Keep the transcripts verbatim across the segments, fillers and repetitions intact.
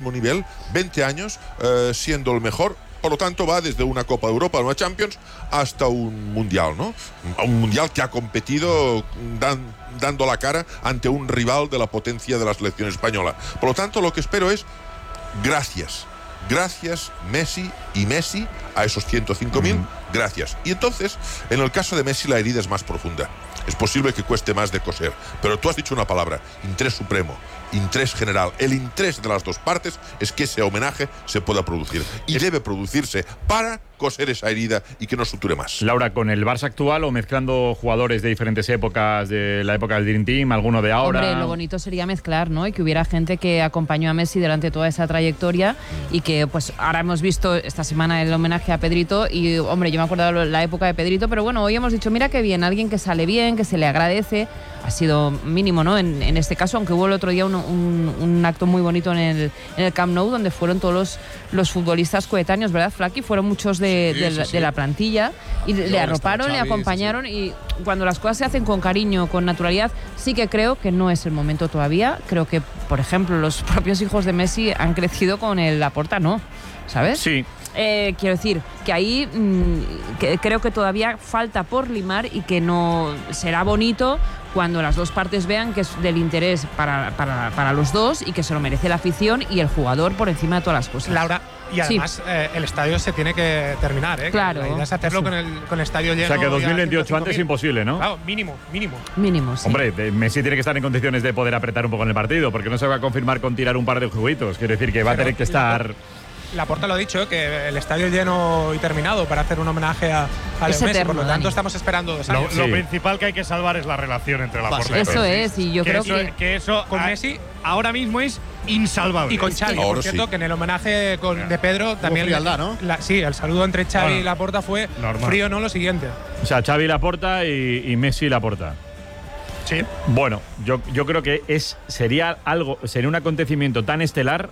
máximo nivel, veinte años eh, siendo el mejor. Por lo tanto, va desde una Copa de Europa, una Champions, hasta un Mundial, ¿no? Un Mundial que ha competido dan, dando la cara ante un rival de la potencia de la selección española. Por lo tanto, lo que espero es gracias. Gracias, Messi y Messi, a esos ciento cinco mil, mm. gracias. Y entonces, en el caso de Messi, la herida es más profunda. Es posible que cueste más de coser. Pero tú has dicho una palabra, interés supremo, interés general. El interés de las dos partes es que ese homenaje se pueda producir. Y debe producirse para coser esa herida y que no suture más. Laura, ¿con el Barça actual o mezclando jugadores de diferentes épocas, de la época del Dream Team, alguno de ahora? Hombre, lo bonito sería mezclar, ¿no? Y que hubiera gente que acompañó a Messi durante toda esa trayectoria y que, pues, ahora hemos visto esta semana el homenaje a Pedrito y, hombre, yo me acuerdo de la época de Pedrito, pero bueno, hoy hemos dicho, mira qué bien, alguien que sale bien, que se le agradece, ha sido mínimo, ¿no? En, en este caso, aunque hubo el otro día un, un, un acto muy bonito en el, en el Camp Nou, donde fueron todos los, los futbolistas coetáneos, ¿verdad, Flaki? Fueron muchos de, sí, de, sí, sí. de la plantilla y Yo le arroparon, Xavi, le acompañaron sí, sí. y cuando las cosas se hacen con cariño, con naturalidad, sí que creo que no es el momento todavía. Creo que, por ejemplo, los propios hijos de Messi han crecido con el Laporta, ¿no? ¿Sabes? Sí. Eh, quiero decir que ahí mmm, que creo que todavía falta por limar y que no será bonito cuando las dos partes vean que es del interés para, para, para los dos y que se lo merece la afición y el jugador por encima de todas las cosas. Laura, y además sí. eh, el estadio se tiene que terminar, ¿eh? Claro. La idea es hacerlo sí. con, el, con el estadio lleno. O sea que dos mil veintiocho antes es imposible, ¿no? Claro, mínimo, mínimo. Mínimo, sí. Hombre, Messi tiene que estar en condiciones de poder apretar un poco en el partido, porque no se va a confirmar con tirar un par de juguitos. Quiere decir que va Pero a tener que estar... Laporta lo ha dicho, que el estadio lleno y terminado para hacer un homenaje a, a Leo Messi, por lo tanto Dani. estamos esperando dos años. Lo, lo sí. principal que hay que salvar es la relación entre Laporta y Eso es, y yo que creo eso, que… que eso con a, Messi ahora mismo es insalvable. Y con Xavi, Ahora por cierto, sí. que en el homenaje con, de Pedro también… frialdad, ¿no? La, sí, el saludo entre Xavi bueno, y Laporta fue normal. Frío, ¿no? Lo siguiente. O sea, Xavi Laporta y, y Messi Laporta. Sí. Bueno, yo, yo creo que es sería algo, sería un acontecimiento tan estelar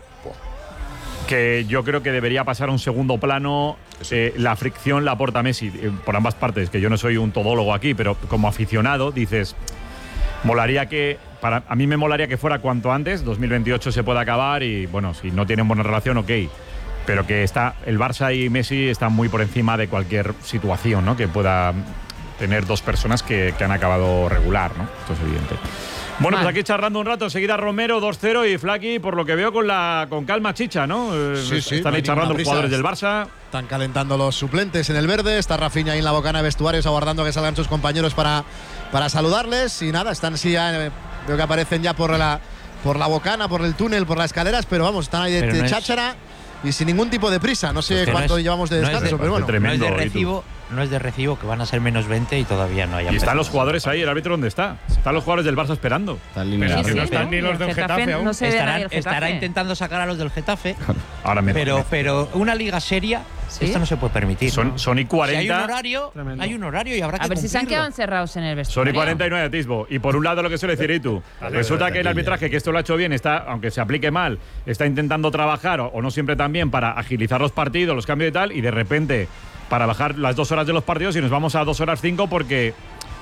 que yo creo que debería pasar a un segundo plano eh, la fricción Laporta-Messi, eh, por ambas partes, que yo no soy un todólogo aquí, pero como aficionado dices, molaría que, para a mí me molaría que fuera cuanto antes, dos mil veintiocho se pueda acabar y, bueno, si no tienen buena relación, ok, pero que está el Barça y Messi están muy por encima de cualquier situación, ¿no?, que pueda tener dos personas que, que han acabado regular, ¿no? Esto es evidente. Bueno, pues aquí charlando un rato, seguida Romero dos cero y Flaki, por lo que veo, con la con calma chicha, ¿no? Sí, sí, Están no ahí charlando los jugadores del Barça. Están calentando los suplentes en el verde. Está Rafinha ahí en la bocana de vestuarios aguardando que salgan sus compañeros para, para saludarles. Y nada, están así ya, veo que aparecen ya por la, por la bocana, por el túnel, por las escaleras, pero vamos, están ahí de, de no cháchara y sin ningún tipo de prisa. No sé cuánto no es, llevamos de descanso, no de, pero bueno. Tremendo, no es de recibo. No es de recibo, que van a ser menos veinte y todavía no hay. Y están los jugadores ahí, ¿el árbitro dónde está? Están los jugadores del Barça esperando. Están pero sí, sí, no están ni los del Getafe, Getafe aún. No se Estarán, Getafe. Estará intentando sacar a los del Getafe. Ahora me pero, pero una liga seria, ¿sí? Esto no se puede permitir. Son, ¿no? son y cuarenta. Si hay un horario, Tremendo. hay un horario y habrá que A ver cumplirlo. si se han quedado encerrados en el vestuario. Son y cuarenta y nueve, Tisbo. Y por un lado lo que suele decir Itu. Resulta que el arbitraje, que esto lo ha hecho bien, está, aunque se aplique mal, está intentando trabajar, o, o no siempre tan bien, para agilizar los partidos, los cambios y tal, y de repente para bajar las dos horas de los partidos y nos vamos a dos horas cinco porque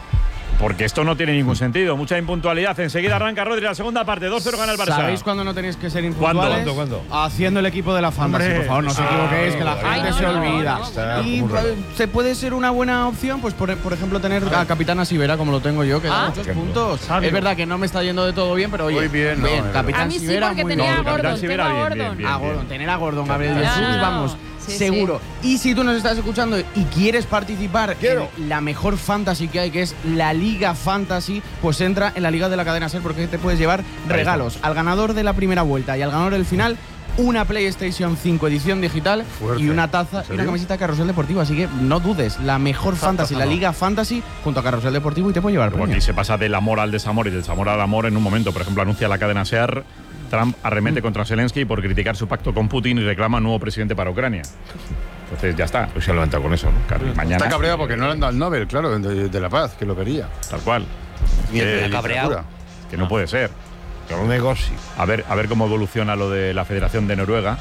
porque esto no tiene ningún sentido. Mucha impuntualidad. Enseguida arranca Rodri la segunda parte. dos cero gana el Barça. ¿Sabéis cuándo no tenéis que ser impuntuales? ¿Cuándo? ¿Cuándo? ¿Cuándo? Haciendo el equipo de la Fantasy, por favor, no os equivoquéis, que la gente Ay, no, se no, olvida. no, no, no. Y eh, se puede ser una buena opción, pues por, por ejemplo, tener a Capitana Sivera, como lo tengo yo, que da Ah. muchos puntos. Es verdad que no me está yendo de todo bien, pero oye, muy bien, no, bien. no, Capitán a mí sí, Sivera, porque muy tenía bien. a Gordon, Capitán Sivera, tengo a bien, bien, Gordon. bien. A Gordon, tener a Gordon, Gabriel Claro. Jesús, vamos, Sí, seguro. sí. Y si tú nos estás escuchando y quieres participar Quiero. en la mejor fantasy que hay, que es la Liga Fantasy, pues entra en la Liga de la Cadena SER, porque te puedes llevar regalos al ganador de la primera vuelta y al ganador del final, una PlayStation cinco edición digital Fuerte. y una taza y una camiseta de Carrusel Deportivo. Así que no dudes, la mejor fantasy, la Liga Fantasy junto a Carrusel Deportivo, y te puede llevar Luego premios. aquí se pasa del amor al desamor y del desamor al amor en un momento. Por ejemplo, anuncia la cadena SER, Trump arremete Mm. contra Zelensky por criticar su pacto con Putin y reclama nuevo presidente para Ucrania. Entonces ya está. Pues se ha levantado con eso, ¿no? Claro, y mañana, Está cabreado porque no le han dado el Nobel, claro, de, de la paz, que lo quería. tal cual. Y el Eh, de cabreado. literatura. Que no puede ser. Que un negocio. A ver, a ver cómo evoluciona lo de la Federación de Noruega,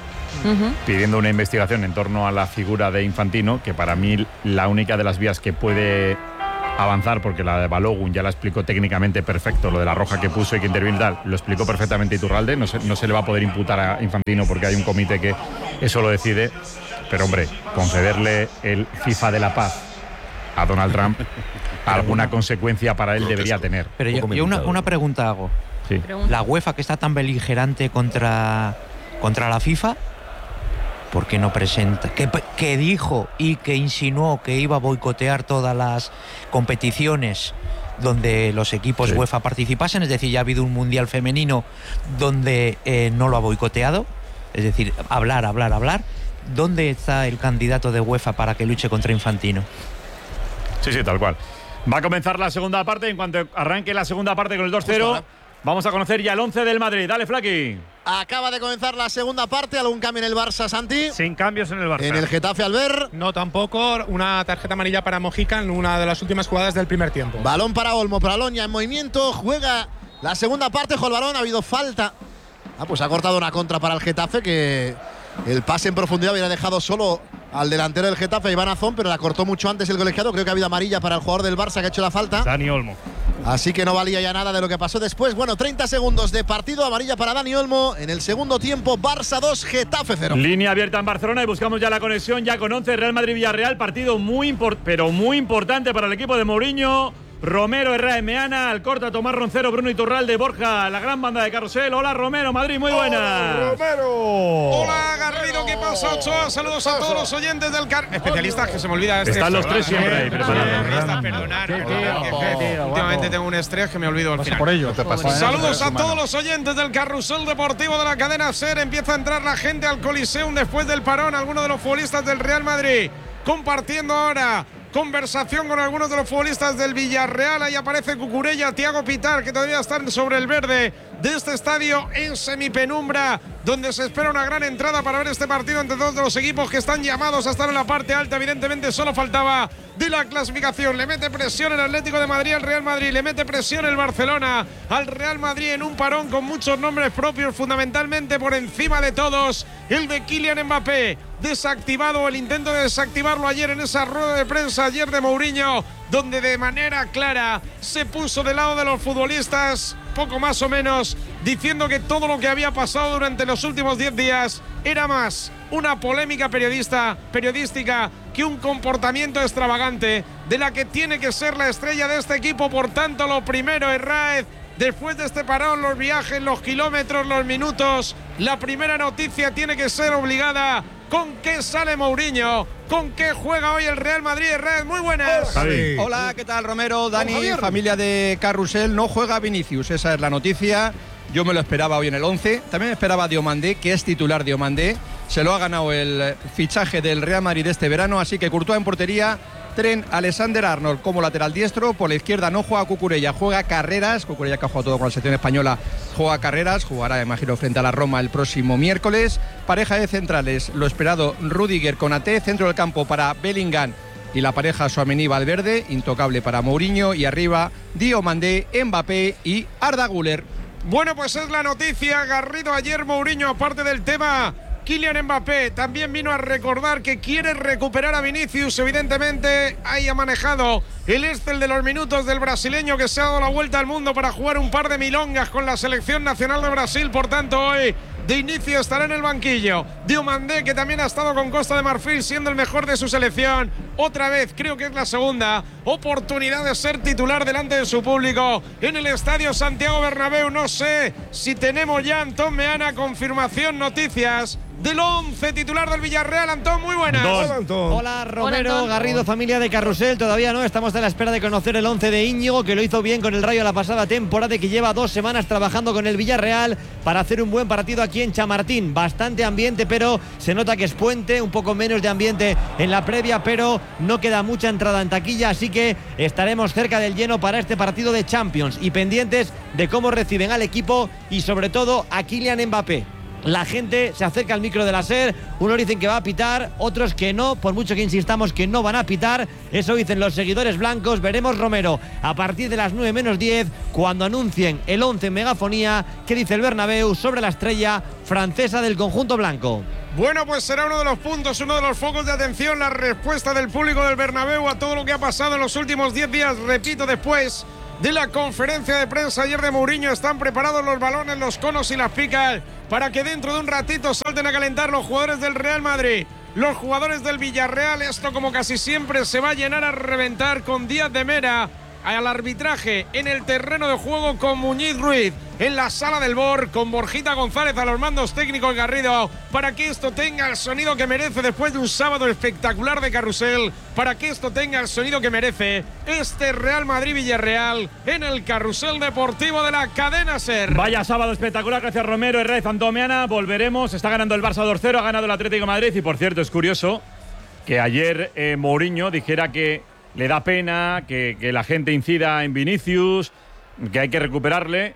Ujú. pidiendo una investigación en torno a la figura de Infantino, que para mí la única de las vías que puede avanzar, porque la de Balogun ya la explicó técnicamente perfecto, lo de la roja que puso y que intervino y tal, lo explicó perfectamente Iturralde, no se, no se le va a poder imputar a Infantino porque hay un comité que eso lo decide, pero hombre, concederle el FIFA de la paz a Donald Trump, alguna consecuencia para él debería tener. Pero yo, yo una, una pregunta hago. Sí. La UEFA, que está tan beligerante contra, contra la FIFA, ¿por qué no presenta? Que, que dijo y que insinuó que iba a boicotear todas las competiciones donde los equipos sí. UEFA participasen, es decir, ya ha habido un mundial femenino donde eh, no lo ha boicoteado, es decir, hablar, hablar, hablar. ¿Dónde está el candidato de UEFA para que luche contra Infantino? Sí, sí, tal cual. Va a comenzar la segunda parte. En cuanto arranque la segunda parte con el dos cero, vamos a conocer ya el once del Madrid. Dale, Flaki. Acaba de comenzar la segunda parte. ¿Algún cambio en el Barça, Santi? Sin cambios en el Barça. En el Getafe, Albert. No, tampoco. Una tarjeta amarilla para Mojica en una de las últimas jugadas del primer tiempo. Balón para Olmo. Pralón ya en movimiento. Juega la segunda parte. Juega el balón. Ha habido falta. Ah, pues ha cortado una contra para el Getafe, que el pase en profundidad hubiera dejado solo al delantero del Getafe, Iván Azón, pero la cortó mucho antes el colegiado. Creo que ha habido amarilla para el jugador del Barça que ha hecho la falta. Dani Olmo. Así que no valía ya nada de lo que pasó después. Bueno, treinta segundos de partido, amarilla para Dani Olmo. En el segundo tiempo, Barça dos, Getafe cero. Línea abierta en Barcelona y buscamos ya la conexión, ya con once, Real Madrid-Villarreal. Partido muy import pero muy importante para el equipo de Mourinho. Romero, Herrera, Meana, Alcorta, Tomás Roncero, Bruno Iturralde, Borja, la gran banda de Carrusel. Hola Romero, Madrid, muy buena. Hola Romero. Hola Garrido, ¿qué pasa, Ochoa? Saludos a todos los oyentes del Car… Especialistas, que se me olvida este. Están los tres siempre ahí preparados. Perdonar, últimamente tengo un estrés que me olvido al final. Por ello. Saludos a todos los oyentes del Carrusel Deportivo de la cadena SER. Empieza a entrar la gente al Coliseum después del parón. Algunos de los futbolistas del Real Madrid compartiendo ahora conversación con algunos de los futbolistas del Villarreal. Ahí aparece Cucurella, Thiago Pitar, que todavía están sobre el verde de este estadio en semipenumbra, donde se espera una gran entrada para ver este partido entre dos de los equipos que están llamados a estar en la parte alta. Evidentemente solo faltaba de la clasificación. Le mete presión el Atlético de Madrid al Real Madrid, le mete presión el Barcelona al Real Madrid en un parón con muchos nombres propios, fundamentalmente por encima de todos el de Kylian Mbappé, desactivado, el intento de desactivarlo ayer en esa rueda de prensa ayer de Mourinho, donde de manera clara se puso del lado de los futbolistas, poco más o menos, diciendo que todo lo que había pasado durante los últimos diez días era más una polémica periodista, periodística que un comportamiento extravagante de la que tiene que ser la estrella de este equipo. Por tanto, lo primero, Herráez, después de este parón, los viajes, los kilómetros, los minutos, la primera noticia tiene que ser obligada. ¿Con qué sale Mourinho? ¿Con qué juega hoy el Real Madrid? Red, muy buenas. Hola, Hola, ¿qué tal, Romero? Dani, familia de Carrusel. No juega Vinicius, esa es la noticia. Yo me lo esperaba hoy en el once. También me esperaba Diomandé, que es titular Diomandé. Se lo ha ganado el fichaje del Real Madrid este verano, así que Courtois en portería. Trent Alexander-Arnold como lateral diestro. Por la izquierda no juega Cucurella, juega Carreras. Cucurella, que ha jugado todo con la selección española, juega Carreras. Jugará, imagino, frente a la Roma el próximo miércoles. Pareja de centrales, lo esperado Rüdiger con A T. Centro del campo para Bellingham y la pareja Tchouaméni-Valverde, intocable para Mourinho. Y arriba Diomandé, Mbappé y Arda Güler. Bueno, pues es la noticia, Garrido. Ayer Mourinho, aparte del tema Kylian Mbappé, también vino a recordar que quiere recuperar a Vinicius. Evidentemente ahí ha manejado el Excel de los minutos del brasileño, que se ha dado la vuelta al mundo para jugar un par de milongas con la selección nacional de Brasil. Por tanto, hoy de inicio estará en el banquillo Diomandé, que también ha estado con Costa de Marfil siendo el mejor de su selección. Otra vez, creo que es la segunda oportunidad de ser titular delante de su público en el estadio Santiago Bernabéu. No sé si tenemos ya, Antón Meana, confirmación, noticias del once titular del Villarreal. Antón, muy buenas. Hola, Antón. Hola, Romero, Hola, Garrido, familia de Carrusel. Todavía no, estamos a la espera de conocer el once de Íñigo, que lo hizo bien con el Rayo la pasada temporada y que lleva dos semanas trabajando con el Villarreal para hacer un buen partido aquí en Chamartín. Bastante ambiente, pero se nota que es puente, un poco menos de ambiente en la previa, pero no queda mucha entrada en taquilla, así que estaremos cerca del lleno para este partido de Champions y pendientes de cómo reciben al equipo y sobre todo a Kylian Mbappé. La gente se acerca al micro de la SER, unos dicen que va a pitar, otros que no, por mucho que insistamos que no van a pitar, eso dicen los seguidores blancos. Veremos, Romero, a partir de las nueve menos diez, cuando anuncien el once en megafonía, qué dice el Bernabéu sobre la estrella francesa del conjunto blanco. Bueno, pues será uno de los puntos, uno de los focos de atención, la respuesta del público del Bernabéu a todo lo que ha pasado en los últimos diez días. Repito, después de la conferencia de prensa ayer de Mourinho, están preparados los balones, los conos y las picas para que dentro de un ratito salten a calentar los jugadores del Real Madrid, los jugadores del Villarreal. Esto, como casi siempre, se va a llenar a reventar con Díaz de Mera al arbitraje en el terreno de juego, con Muñiz Ruiz en la sala del B O R, con Borjita González a los mandos técnicos Garrido, para que esto tenga el sonido que merece después de un sábado espectacular de carrusel, para que esto tenga el sonido que merece este Real Madrid-Villarreal en el carrusel deportivo de la cadena SER. Vaya sábado espectacular, gracias Romero, Herrera Fantomeana. Volveremos, está ganando el Barça dos cero, ha ganado el Atlético de Madrid, y por cierto es curioso que ayer eh, Mourinho dijera que le da pena que, que la gente incida en Vinicius, que hay que recuperarle,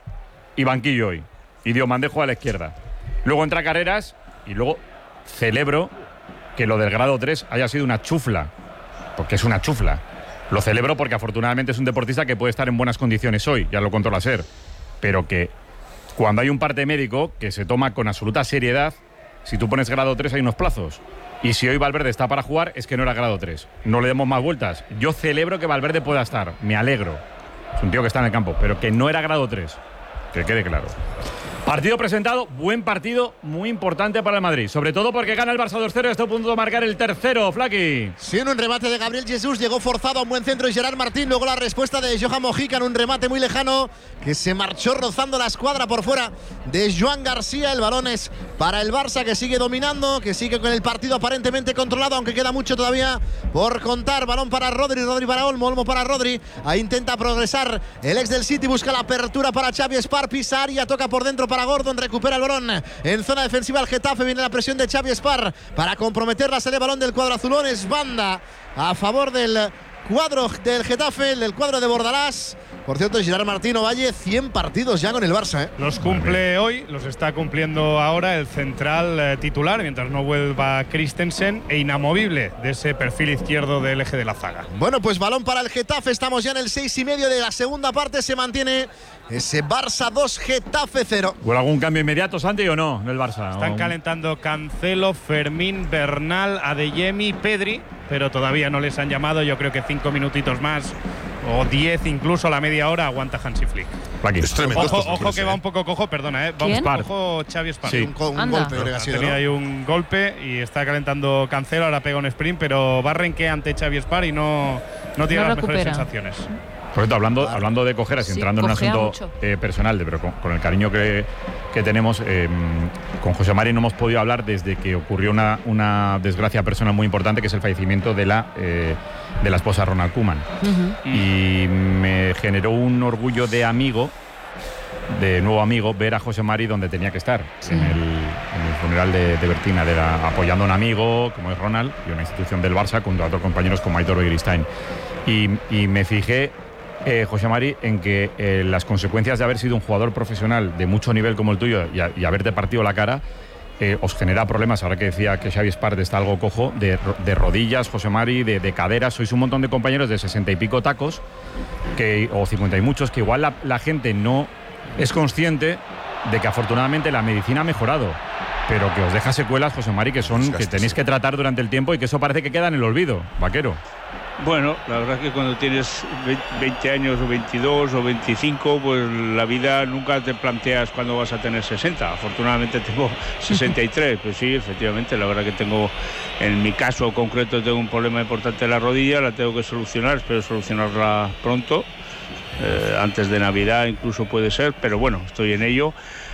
y banquillo hoy. Y Diomandé juega a la izquierda. Luego entra Carreras y luego celebro que lo del grado tres haya sido una chufla, porque es una chufla. Lo celebro porque afortunadamente es un deportista que puede estar en buenas condiciones hoy, ya lo controla SER, pero que cuando hay un parte médico que se toma con absoluta seriedad, si tú pones grado tres hay unos plazos. Y si hoy Valverde está para jugar, es que no era grado tres. No le demos más vueltas. Yo celebro que Valverde pueda estar, me alegro. Es un tío que está en el campo, pero que no era grado tres. Que quede claro. Partido presentado, buen partido, muy importante para el Madrid. Sobre todo porque gana el Barça dos cero y está a punto de marcar el tercero, Flaqui. Sí, en un remate de Gabriel Jesús, llegó forzado a un buen centro y Gerard Martín. Luego la respuesta de Johan Mojica en un remate muy lejano que se marchó rozando la escuadra por fuera de Joan García. El balón es para el Barça, que sigue dominando, que sigue con el partido aparentemente controlado, aunque queda mucho todavía por contar. Balón para Rodri, Rodri para Olmo, Olmo para Rodri. Ahí intenta progresar el ex del City, busca la apertura para Xavi Espar, pisa área, toca por dentro para Gordon, recupera el balón en zona defensiva el Getafe. Viene la presión de Xavi Espar para comprometerla, sale el balón del cuadro azulón, es banda a favor del cuadro del Getafe, del cuadro de Bordalás. Por cierto, Gerard Martín Ovalle, cien partidos ya con el Barça, ¿eh? Los cumple hoy, los está cumpliendo ahora el central eh, titular, mientras no vuelva Christensen, e inamovible de ese perfil izquierdo del eje de la zaga. Bueno, pues balón para el Getafe, estamos ya en el seis y medio de la segunda parte, se mantiene ese Barça dos, Getafe cero. ¿Hubo algún cambio inmediato, Santi, o no, en el Barça? Están ¿O? calentando Cancelo, Fermín, Bernal, Adeyemi, Pedri, pero todavía no les han llamado. Yo creo que cinco minutitos más, o diez incluso, a la media hora, aguanta Hansi Flick. Es tremendo. Ojo, ojo que va un poco cojo, perdona, ¿eh? Va un poco cojo Xavi Espar. Sí. Un, un golpe, creo que ha sido, Tenía ¿no? ahí un golpe y está calentando Cancelo, ahora pega un sprint, pero va renque ante Xavi Espar y no, no tiene No las recupera. mejores sensaciones. Por cierto, hablando, hablando de cojeras y Sí, entrando en un cojea asunto mucho. eh, personal, de, pero con, con el cariño que, que tenemos, eh, con José Mari no hemos podido hablar desde que ocurrió una, una desgracia personal muy importante, que es el fallecimiento de la, eh, de la esposa de Ronald Koeman. Uh-huh. Y me generó un orgullo de amigo, de nuevo amigo, ver a José Mari donde tenía que estar, Sí. en, el, en el funeral de, de Bertina, de la, apoyando a un amigo como es Ronald y una institución del Barça, junto a otros compañeros como Aitor Begiristain. Y, y me fijé, Eh, José Mari, en que eh, las consecuencias de haber sido un jugador profesional de mucho nivel como el tuyo y, a, y haberte partido la cara eh, os genera problemas. Ahora que decía que Xavi Espar está algo cojo, de, de rodillas, José Mari, de, de caderas. Sois un montón de compañeros de sesenta y pico tacos, que, o cincuenta y muchos, que igual la, la gente no es consciente de que afortunadamente la medicina ha mejorado, pero que os deja secuelas, José Mari, que son que tenéis que tratar durante el tiempo y que eso parece que queda en el olvido, Vaquero. Bueno, la verdad es que cuando tienes veinte años o veintidós o veinticinco, pues la vida nunca te planteas cuándo vas a tener sesenta. Afortunadamente tengo sesenta y tres, pues sí, efectivamente, la verdad que tengo, en mi caso concreto, tengo un problema importante en la rodilla, la tengo que solucionar, espero solucionarla pronto, eh, antes de Navidad incluso puede ser, pero bueno, estoy en ello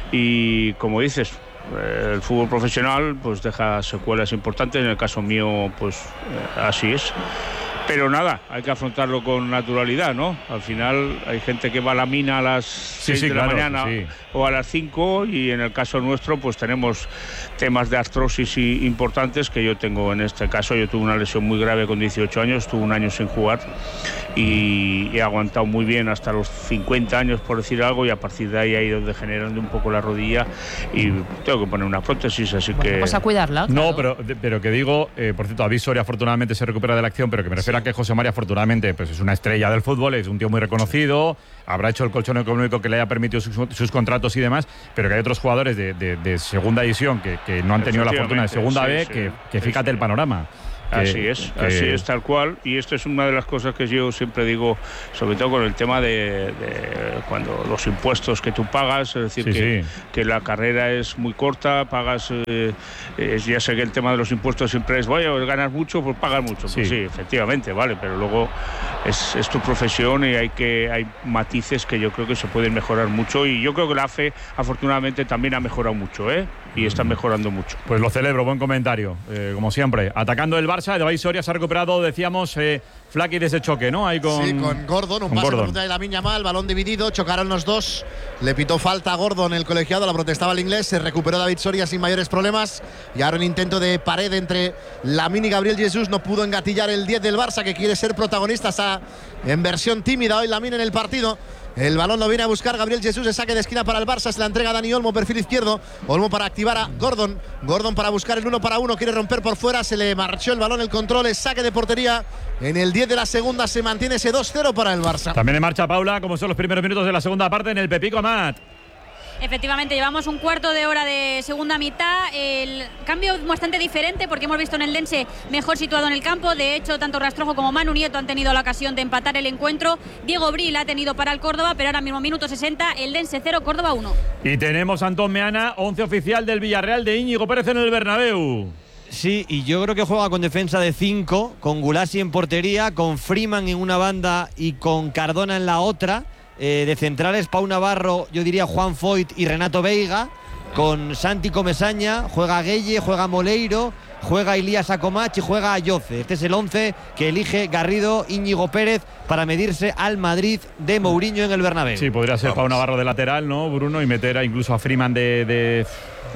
y como dices, eh, el fútbol profesional pues deja secuelas importantes, en el caso mío pues eh, así es. Pero nada, hay que afrontarlo con naturalidad, ¿no? Al final hay gente que va a la mina a las seis sí, de claro, la mañana sí. o a las cinco, y en el caso nuestro pues tenemos temas de artrosis y importantes que yo tengo en este caso. Yo tuve una lesión muy grave con dieciocho años, estuve un año sin jugar y he aguantado muy bien hasta los cincuenta años, por decir algo, y a partir de ahí ha ido degenerando un poco la rodilla y tengo que poner una prótesis, así bueno, que… Pues a cuidarla. Claro. No, pero, pero que digo, eh, por cierto, David Soria afortunadamente se recupera de la acción, pero que me refiero a que José María afortunadamente pues es una estrella del fútbol, es un tío muy reconocido, habrá hecho el colchón económico que le haya permitido sus, sus contratos y demás, pero que hay otros jugadores de, de, de segunda división que, que no han tenido la fortuna de segunda sí, B, sí, que, que sí, fíjate sí. el panorama. Que, así es, que... así es, tal cual. Y esto es una de las cosas que yo siempre digo, sobre todo con el tema de, de cuando los impuestos que tú pagas, es decir, sí, que, sí. que la carrera es muy corta, pagas, eh, eh, ya sé que el tema de los impuestos siempre es, vaya, ganas mucho, pues pagas mucho. Sí. Pues sí, efectivamente, vale, pero luego es, es tu profesión y hay que hay matices que yo creo que se pueden mejorar mucho, y yo creo que la A F E afortunadamente también ha mejorado mucho, ¿eh? Y está mejorando mucho. Pues lo celebro, buen comentario, eh, como siempre. Atacando el Barça, de David Soria se ha recuperado, decíamos, eh, Flaky de ese choque, ¿no? Ahí con, sí, con Gordon, un con pase Gordon. de Lamine Yamal, balón dividido, chocaron los dos, le pitó falta a Gordon el colegiado, la protestaba el inglés, se recuperó David Soria sin mayores problemas, y ahora un intento de pared entre Lamine y Gabriel Jesús, no pudo engatillar el diez del Barça, que quiere ser protagonista, está en versión tímida hoy Lamine en el partido. El balón lo viene a buscar Gabriel Jesús, el saque de esquina para el Barça, se la entrega a Dani Olmo, perfil izquierdo. Olmo para activar a Gordon. Gordon para buscar el uno para uno, quiere romper por fuera, se le marchó el balón, el control, el saque de portería. En el diez de la segunda se mantiene ese dos cero para el Barça. También en marcha Paula, como son los primeros minutos de la segunda parte en el Pepico Amat. Efectivamente, llevamos un cuarto de hora de segunda mitad. El cambio bastante diferente porque hemos visto en el Dense mejor situado en el campo. De hecho, tanto Rastrojo como Manu Nieto han tenido la ocasión de empatar el encuentro. Diego Bril ha tenido para el Córdoba, pero ahora mismo minuto sesenta, el Dense cero, Córdoba uno. Y tenemos a Antón Meana, once oficial del Villarreal de Íñigo Pérez en el Bernabéu. Sí, y yo creo que juega con defensa de cinco, con Gulasi en portería, con Freeman en una banda y con Cardona en la otra. Eh, de centrales, Pau Navarro, yo diría Juan Foyt y Renato Veiga, con Santi Comesaña, juega Gueye, juega Moleiro, juega Ilías Acomach y juega Ayoce. Este es el once que elige Garrido Íñigo Pérez para medirse al Madrid de Mourinho en el Bernabéu. Sí, podría ser Pau Navarro de lateral, ¿no, Bruno? Y meter a incluso a Freeman de… de...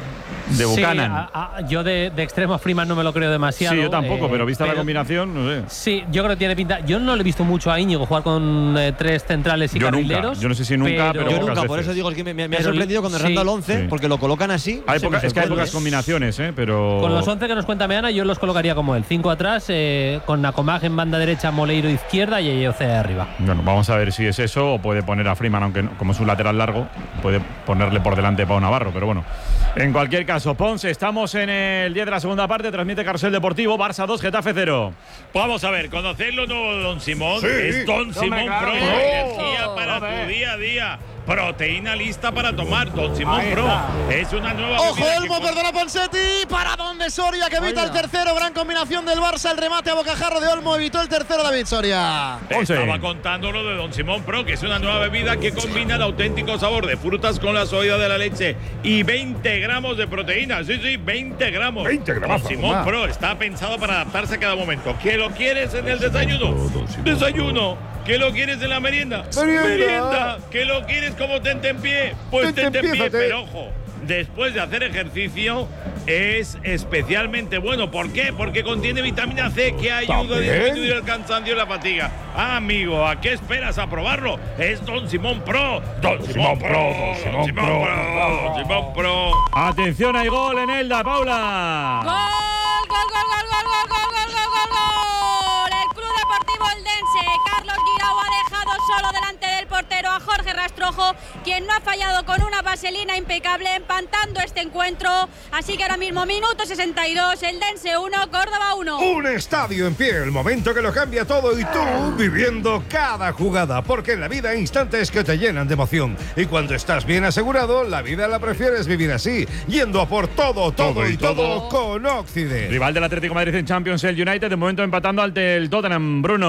de Buchanan. Sí, a, a, yo de, de extremo a Freeman no me lo creo demasiado. Sí, yo tampoco, eh, pero vista pero, la combinación, no sé. Sí, yo creo que tiene pinta. Yo no le he visto mucho a Íñigo jugar con eh, tres centrales y yo carrileros. Nunca. Yo no sé si nunca, pero, pero yo nunca, veces. por eso digo que me, me, me ha pero, sorprendido cuando sí, errando el once, sí. porque lo colocan así. Hay no poca, sé, es que hay pocas combinaciones, ¿eh? Pero… Con los once que nos cuenta Meana, yo los colocaría como él. Cinco atrás, eh, con Nacomag en banda derecha, Moleiro izquierda y Ayoce arriba. Bueno, vamos a ver si es eso, o puede poner a Freeman, aunque no, como es un lateral largo, puede ponerle por delante a Pau Navarro, pero bueno. En cualquier caso, Ponce, estamos en el diez de la segunda parte, transmite Carrusel Deportivo, Barça dos, Getafe cero. Pues vamos a ver, conocer lo nuevo de Don Simón, Sí. es Don No Simón me claro. Pro, Oh, energía para hombre. tu día a día. Proteína lista para tomar, Don Simón Ahí Pro. está. Es una nueva Ojo, bebida que Olmo, con- perdona Ponseti, para donde Soria, que evita el tercero, gran combinación del Barça, el remate a bocajarro de Olmo, evitó el tercero David Soria. Estaba contando lo de Don Simón Pro, que es una nueva bebida que combina el auténtico sabor de frutas con la soya de la leche y veinte gramos de proteína. Sí, sí, veinte gramos. veinte gramos, Don Simón mamá. Pro está pensado para adaptarse a cada momento. ¿Qué lo quieres en el desayuno? Desayuno. ¿Qué lo quieres en la merienda? Merienda. ¿Qué lo quieres como tente en pie? Pues tente en pie, Tentempiézate. pero ojo. Después de hacer ejercicio es especialmente bueno. ¿Por qué? Porque contiene vitamina C que ayuda a También. disminuir el cansancio y la fatiga. Ah, amigo, ¿a qué esperas a probarlo? Es Don Simón Pro. Don Simón Pro. Don Simón Pro. Don Simón Pro. Atención, hay gol en Elda, Paula. ¡Gol, gol, gol, gol, gol, gol, gol, gol, gol, gol, gol! El Club Deportivo Eldense, Carlos Guirao ha dejado solo delante del portero a Jorge Rastrojo, quien no ha fallado con una vaselina impecable, empatando este encuentro. Así que ahora mismo, minuto sesenta y dos, Eldense uno, Córdoba uno. Un estadio en pie, el momento que lo cambia todo y tú viviendo cada jugada, porque en la vida hay instantes que te llenan de emoción y cuando estás bien asegurado, la vida la prefieres vivir así, yendo a por todo, todo, Todo y y todo, todo. con Occident. Rival del Atlético de Madrid en Champions, el United, de momento empatando ante el Tottenham, Bruno.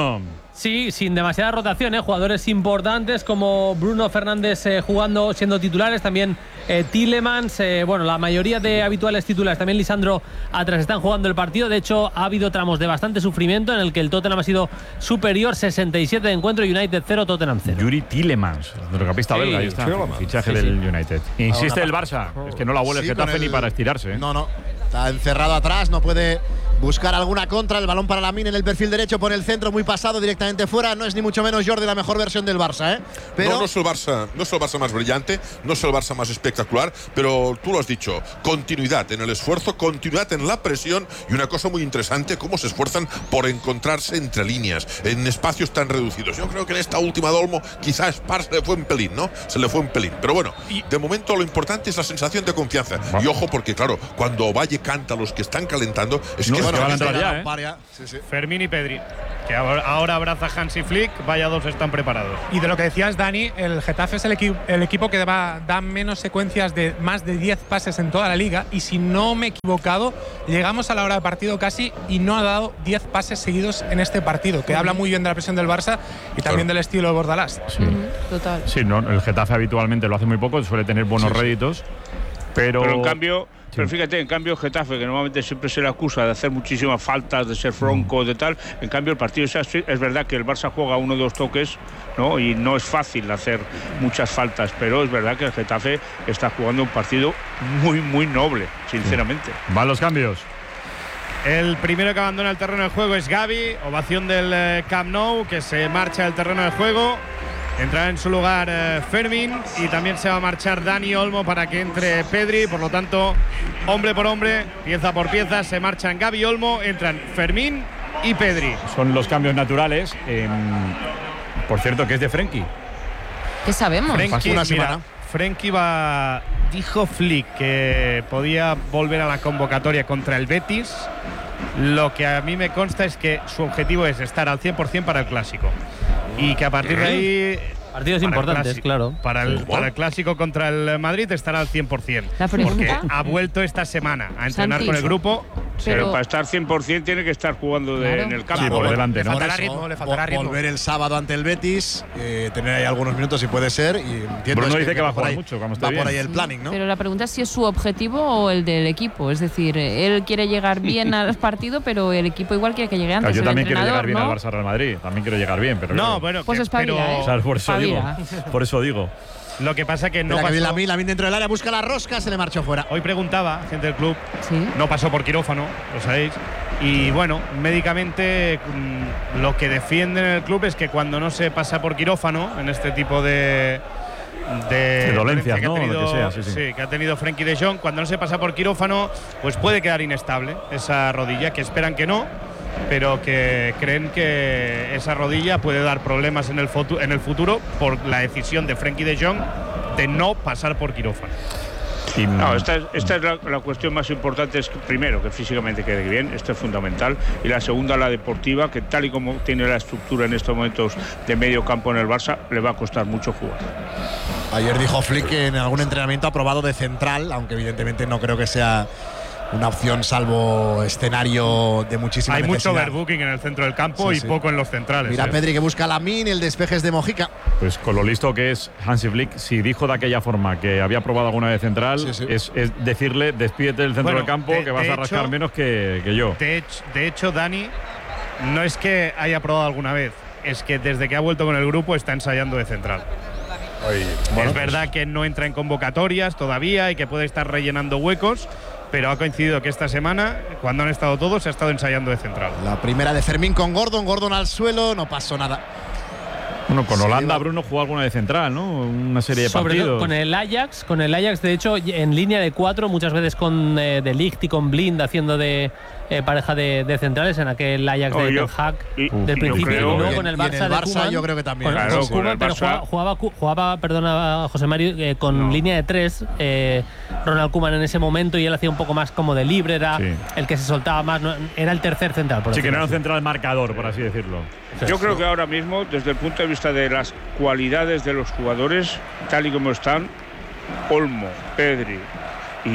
Sí, sin demasiada rotación, ¿eh? Jugadores importantes como Bruno Fernández eh, jugando, siendo titulares, también eh, Tielemans, eh, bueno, la mayoría de habituales titulares, también Lisandro atrás están jugando el partido. De hecho, ha habido tramos de bastante sufrimiento en el que el Tottenham ha sido superior, sesenta y siete de encuentro, United cero, Tottenham cero. Yuri Tielemans, centrocampista Sí, belga, ahí está, Tielemans. fichaje Sí, del sí. United. Insiste Ahora, el Barça, es que no la vuelve sí, el Getafe con ni el- para estirarse. ¿eh? No, no. Está encerrado atrás, no puede buscar alguna contra. El balón para Lamine en el perfil derecho, por el centro, muy pasado, directamente fuera. No es ni mucho menos, Jordi, la mejor versión del Barça, ¿eh? Pero No, no es el Barça, no es el Barça más brillante, no es el Barça más espectacular, pero tú lo has dicho, continuidad en el esfuerzo, continuidad en la presión y una cosa muy interesante, cómo se esfuerzan por encontrarse entre líneas, en espacios tan reducidos. Yo creo que en esta última Dolmo quizás Spar se le fue un pelín, ¿no? Se le fue un pelín. Pero bueno, de momento lo importante es la sensación de confianza. Y ojo, porque claro, cuando Valle canta a los que están calentando, es No, que es es que van a tremendo. entrar ya, ¿eh? Fermín y Pedri, que ahora, ahora abraza Hansi Flick, vaya dos están preparados. Y de lo que decías, Dani, el Getafe es el, equi el equipo que va, da menos secuencias de más de diez pases en toda la liga. Y si no me he equivocado, llegamos a la hora de partido casi y no ha dado diez pases seguidos en este partido, que habla muy bien de la presión del Barça y también del estilo de Bordalás. Sí. Total. Sí, no, el Getafe habitualmente lo hace muy poco, suele tener buenos Sí, sí. réditos, pero… Pero en cambio, pero fíjate, en cambio Getafe, que normalmente siempre se le acusa de hacer muchísimas faltas, de ser froncos, de tal, en cambio el partido es así. Es verdad que el Barça juega uno o dos toques, ¿no? Y no es fácil hacer muchas faltas, pero es verdad que el Getafe está jugando un partido muy, muy noble, sinceramente. Van los cambios. El primero que abandona el terreno de juego es Gavi, ovación del eh, Camp Nou, que se marcha del terreno de juego. Entrará en su lugar eh, Fermín y también se va a marchar Dani Olmo para que entre Pedri. Por lo tanto, hombre por hombre, pieza por pieza, se marchan Gavi y Olmo, entran Fermín y Pedri. Son los cambios naturales. Eh, por cierto, que es de Frenkie. ¿Qué sabemos? Frenkie, mira, Frenkie va, dijo Flick que podía volver a la convocatoria contra el Betis. Lo que a mí me consta es que su objetivo es estar al cien por cien para el Clásico. Y que a partir de ahí… Partidos para el importantes, clásico, claro. Para el, para el Clásico contra el Madrid estará al cien por cien. La pregunta… Porque ha vuelto esta semana a entrenar Santi, con el grupo. Pero, Pero- para estar cien por cien tiene que estar jugando de- Claro. en el campo. Sí, por delante, ¿no? Por faltará eso, ritmo, le vo- faltará ritmo. Volver el sábado ante el Betis, eh, tener ahí algunos minutos si puede ser. Y entiendo Bruno es dice que va a por jugar ahí- mucho, cuando esté va por bien. ahí el planning, ¿no? Pero la pregunta es si es su objetivo o el del equipo. Es decir, él quiere llegar bien al partido, pero el equipo igual quiere que llegue antes. Claro, yo el también quiero llegar entrenador, bien ¿no? al Barça Real Madrid. También quiero llegar bien, pero… No, claro. bueno, Pues que- espabila, pero ¿eh? O sea, por eso digo. Espabila. Por eso digo. lo que pasa que no Espera, que pasó. Lamine, Lamine dentro del área, busca la rosca, se le marchó fuera. Hoy preguntaba, gente del club, Sí. no pasó por quirófano, lo sabéis. Y bueno, médicamente mm, lo que defienden en el club es que cuando no se pasa por quirófano, en este tipo de. De, De dolencias, que ha ¿no? tenido, Lo que sea, sí, sí. que ha tenido Frenkie de Jong, cuando no se pasa por quirófano, pues puede quedar inestable esa rodilla, que esperan que no, pero que creen que esa rodilla puede dar problemas en el, futu- en el futuro por la decisión de Frenkie de Jong de no pasar por quirófano. No, esta es, esta es la, la cuestión más importante, es que, primero, que físicamente quede bien, esto es fundamental, y la segunda, la deportiva, que tal y como tiene la estructura en estos momentos de medio campo en el Barça, le va a costar mucho jugar. Ayer dijo Flick que en algún entrenamiento ha probado de central, aunque evidentemente no creo que sea una opción salvo escenario de muchísima Hay mucho necesidad. overbooking en el centro del campo Sí, y sí. poco en los centrales. Mira ¿eh? Pedri que busca a Lamine, el despeje es de Mojica. Pues con lo listo que es Hansi Flick, si dijo de aquella forma que había probado alguna vez central, Sí, sí. Es, es decirle, despídete del centro Bueno, del campo, de- que vas de a rascar hecho- menos que, que yo. De hecho, de hecho, Dani, no es que haya probado alguna vez, es que desde que ha vuelto con el grupo está ensayando de central. Bueno, es verdad que no entra en convocatorias todavía y que puede estar rellenando huecos, pero ha coincidido que esta semana, cuando han estado todos, ha estado ensayando de central. La primera de Fermín con Gordon, Gordon al suelo, no pasó nada. Bueno, con Sí, Holanda va. Bruno jugó alguna de central, ¿no? Una serie de Sobre todo partidos. con el Ajax, con el Ajax, de hecho, en línea de cuatro, muchas veces con eh, De Ligt y con Blind haciendo de eh, pareja de, de centrales en aquel Ajax No, de yo- Ten Hag y- del yo principio, creo- y luego Y con en- el y en Barça el de Barça Koeman, yo creo que también. Con, Claro, con con el Koeman, pero Barça- jugaba, jugaba, Ku- jugaba, perdona, José Mario, eh, con línea de tres, eh, Ronald Koeman en ese momento, y él hacía un poco más como de libre, era Sí. el que se soltaba más, no- era el tercer central. Por Sí, que no era un decirlo central marcador, por así decirlo. Yo creo que ahora mismo, desde el punto de vista de las cualidades de los jugadores, tal y como están, Olmo, Pedri y.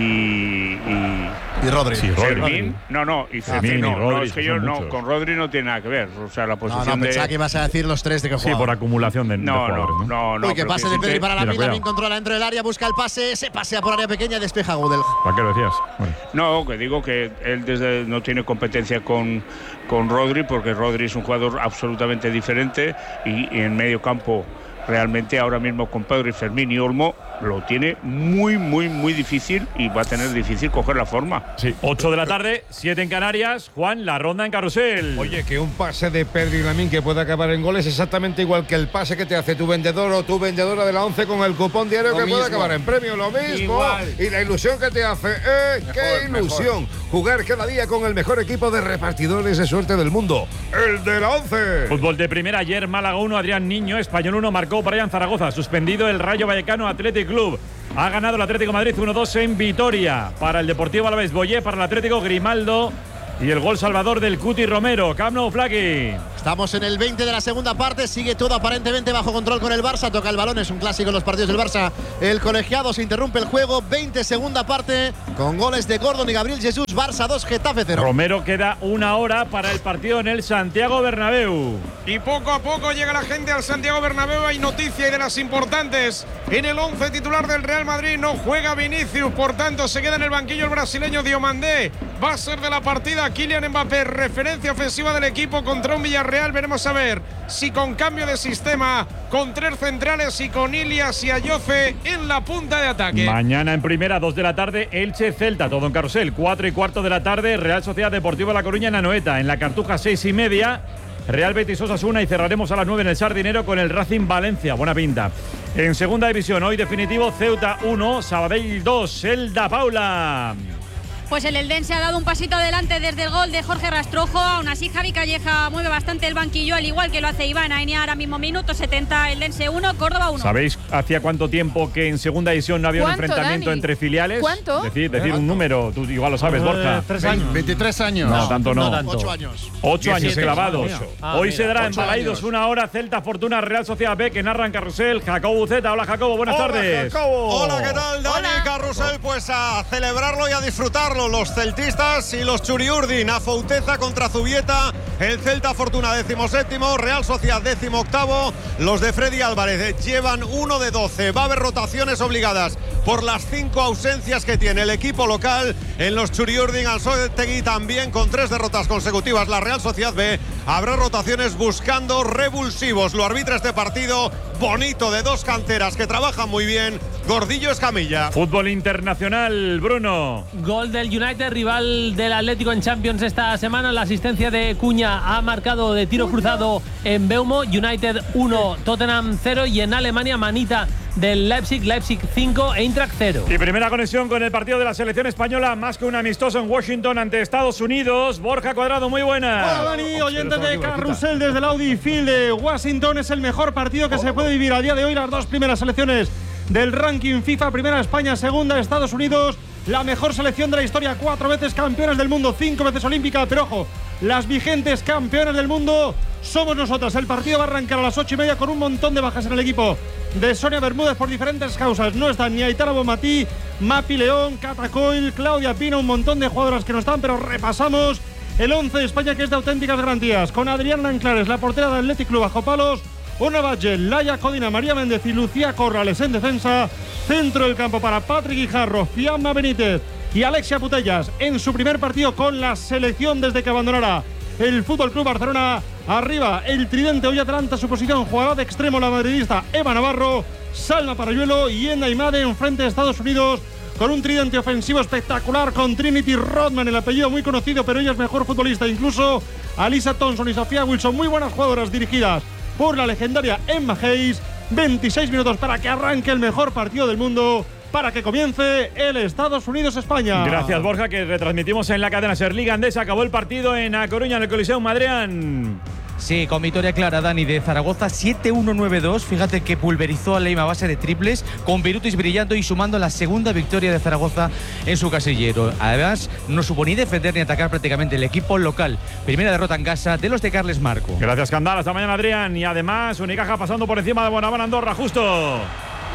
Y, y Rodri. Sí, Fermín. No, no, y Fermín. No, Rodri, no, es que yo no, muchos. Con Rodri no tiene nada que ver. O sea, la posición. No, no, pensaba de... que ibas a decir los tres de que jugaba. Sí, por acumulación de, no, de jugadores. No, no, no. Uy, que pase de Pedri para la Mira, Lamin, controla dentro del área, busca el pase, se pasea por área pequeña, despeja Gudel. ¿Para qué lo decías? Bueno. No, que digo que él desde no tiene competencia con, con Rodri, porque Rodri es un jugador absolutamente diferente y, y en medio campo realmente ahora mismo con Pedri, Fermín y Olmo lo tiene muy, muy, muy difícil y va a tener difícil coger la forma. Sí, ocho de la tarde, siete en Canarias. Juan, la ronda en carrusel. Oye, que un pase de Pedri y Lamin que puede acabar en goles es exactamente igual que el pase que te hace tu vendedor o tu vendedora de la once con el cupón diario lo que mismo. Puede acabar en premio, lo mismo. Igual. Y la ilusión que te hace, ¡eh! Mejor, ¡qué ilusión! Mejor. Jugar cada día con el mejor equipo de repartidores de suerte del mundo, el de la once. Fútbol de primera, ayer Málaga uno, Adrián Niño, Español uno, marcó Brian Zaragoza, suspendido el Rayo Vallecano Athletic Club. Ha ganado el Atlético de Madrid uno dos en Vitoria. Para el Deportivo Alavés, Boyé, para el Atlético Grimaldo y el gol salvador del Cuti Romero. Camp Nou, Flaqui. Estamos en el veinte de la segunda parte, sigue todo aparentemente bajo control con el Barça, toca el balón, es un clásico en los partidos del Barça. El colegiado, se interrumpe el juego, veinte segunda parte, con goles de Gordon y Gabriel Jesús. Barça dos, Getafe cero. Romero, queda una hora para el partido en el Santiago Bernabéu. Y poco a poco llega la gente al Santiago Bernabéu. Hay noticia y de las importantes. En el once titular del Real Madrid no juega Vinicius, por tanto se queda en el banquillo el brasileño Diomandé. Va a ser de la partida Kylian Mbappé, referencia ofensiva del equipo contra un Villarreal. Veremos a ver si con cambio de sistema, con tres centrales y con Ilias y Ayoce en la punta de ataque. Mañana en primera, dos de la tarde, Elche Celta, todo en carrusel. Cuatro y cuarto de la tarde, Real Sociedad Deportiva La Coruña en Anoeta. En la Cartuja, seis y media, Real Betis Osasuna, y cerraremos a las nueve en el Sardinero con el Racing Valencia. Buena pinta. En segunda división, hoy definitivo, Ceuta uno, Sabadell dos, Elda Paula. Pues el Eldense ha dado un pasito adelante desde el gol de Jorge Rastrojo. Aún así, Javi Calleja mueve bastante el banquillo, al igual que lo hace Iván Aina. Ahora mismo minuto setenta, Eldense uno, Córdoba uno. ¿Sabéis hacía cuánto tiempo que en segunda división no había un enfrentamiento, Dani, entre filiales? ¿Cuánto? Decir, decir un número, tú igual lo sabes, Borja. Tres años. veintitrés años. No, tanto no. no tanto. Ocho años. Ocho años clavados. Ah, Hoy mira, se dará en Balaidos una hora, Celta Fortuna, Real Sociedad B, que narra en carrusel, Jacobo Buceta. Hola, Jacobo, buenas Hola, tardes. Jacobo. Hola, ¿qué tal, Dani? Hola. Carrusel, pues a celebrarlo y a disfrutarlo. Los celtistas y los Churiurdin, a Fouteza contra Zubieta, el Celta Fortuna décimo séptimo, Real Sociedad décimo octavo. Los de Freddy Álvarez llevan uno de doce. Va a haber rotaciones obligadas por las cinco ausencias que tiene el equipo local. En los Churiurdin, Anzoátegui también con tres derrotas consecutivas. La Real Sociedad B, habrá rotaciones buscando revulsivos. Lo arbitra este partido bonito de dos canteras que trabajan muy bien, Gordillo Escamilla. Fútbol internacional, Bruno. Gol del United, rival del Atlético en Champions esta semana. La asistencia de Cuña ha marcado de tiro cruzado en Beumo. United uno, Tottenham cero, y en Alemania, manita del Leipzig, Leipzig cinco, Eintracht cero. Y primera conexión con el partido de la selección española, más que un amistoso en Washington ante Estados Unidos. Borja Cuadrado, muy buena. Hola, Dani, oyentes de Carrusel desde el Audi Field de Washington. Es el mejor partido que se puede vivir a día de hoy. Las dos primeras selecciones del ranking FIFA, primera España, segunda Estados Unidos. La mejor selección de la historia, cuatro veces campeones del mundo, cinco veces olímpica, pero ojo, las vigentes campeones del mundo somos nosotras. El partido va a arrancar a las ocho y media con un montón de bajas en el equipo de Sonia Bermúdez por diferentes causas. No están ni Aitana Bonmatí, Mapi León, Cata Coil, Claudia Pina, un montón de jugadoras que no están, pero repasamos el once de España, que es de auténticas garantías, con Adriana Anclares, la portera del Athletic Club bajo palos, Ona Batlle, Laia Codina, María Méndez y Lucía Corrales en defensa. Centro del campo para Patrick Guijarro, Fiamma Benítez y Alexia Putellas en su primer partido con la selección desde que abandonará el Fútbol Club Barcelona. Arriba el tridente, hoy adelanta su posición, jugará de extremo la madridista Eva Navarro, Salma Parayuelo y Enda Imade en frente de Estados Unidos, con un tridente ofensivo espectacular con Trinity Rodman, el apellido muy conocido, pero ella es mejor futbolista, incluso Alisa Thompson y Sofía Wilson, muy buenas jugadoras dirigidas por la legendaria Emma Hayes. veintiséis minutos para que arranque el mejor partido del mundo, para que comience el Estados Unidos-España. Gracias, Borja, que retransmitimos en la cadena Ser Liga Andesa. Acabó el partido en A Coruña, en el Coliseo Madrean. Sí, con victoria clara, Dani, de Zaragoza, siete uno nueve dos. Fíjate que pulverizó a Leima a base de triples, con Virutis brillando y sumando la segunda victoria de Zaragoza en su casillero. Además, no supo ni defender ni atacar prácticamente el equipo local. Primera derrota en casa de los de Carles Marco. Gracias, Candal. Hasta mañana, Adrián. Y además, Unicaja pasando por encima de Bonaván Andorra, justo.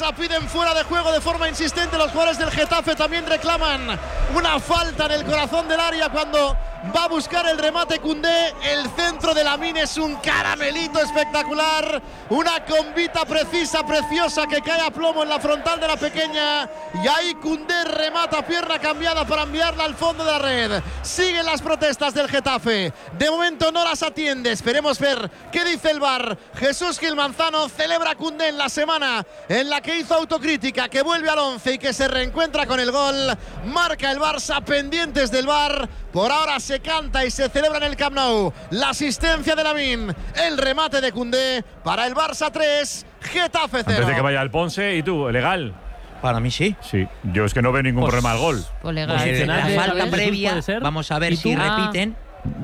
Barça piden fuera de juego de forma insistente. Los jugadores del Getafe también reclaman una falta en el corazón del área cuando va a buscar el remate Koundé. El centro de Lamine es un caramelito espectacular. Una combita precisa, preciosa, que cae a plomo en la frontal de la pequeña. Y ahí Koundé remata pierna cambiada para enviarla al fondo de la red. Siguen las protestas del Getafe. De momento no las atiende. Esperemos ver qué dice el V A R. Jesús Gil Manzano celebra Koundé en la semana en la que hizo autocrítica, que vuelve al once y que se reencuentra con el gol. Marca el Barça, pendientes del V A R. Por ahora se canta y se celebra en el Camp Nou la asistencia de Lamine, el remate de Koundé para el Barça tres, Getafe cero. Antes de que vaya el Ponce, ¿y tú? ¿Legal? Para mí sí. Sí, yo es que no veo ningún Pues- problema al gol. Pues legal. Pues la Legal. falta Jesús, previa, ¿puede ser? vamos a ver ¿Y si tú? Ah. repiten.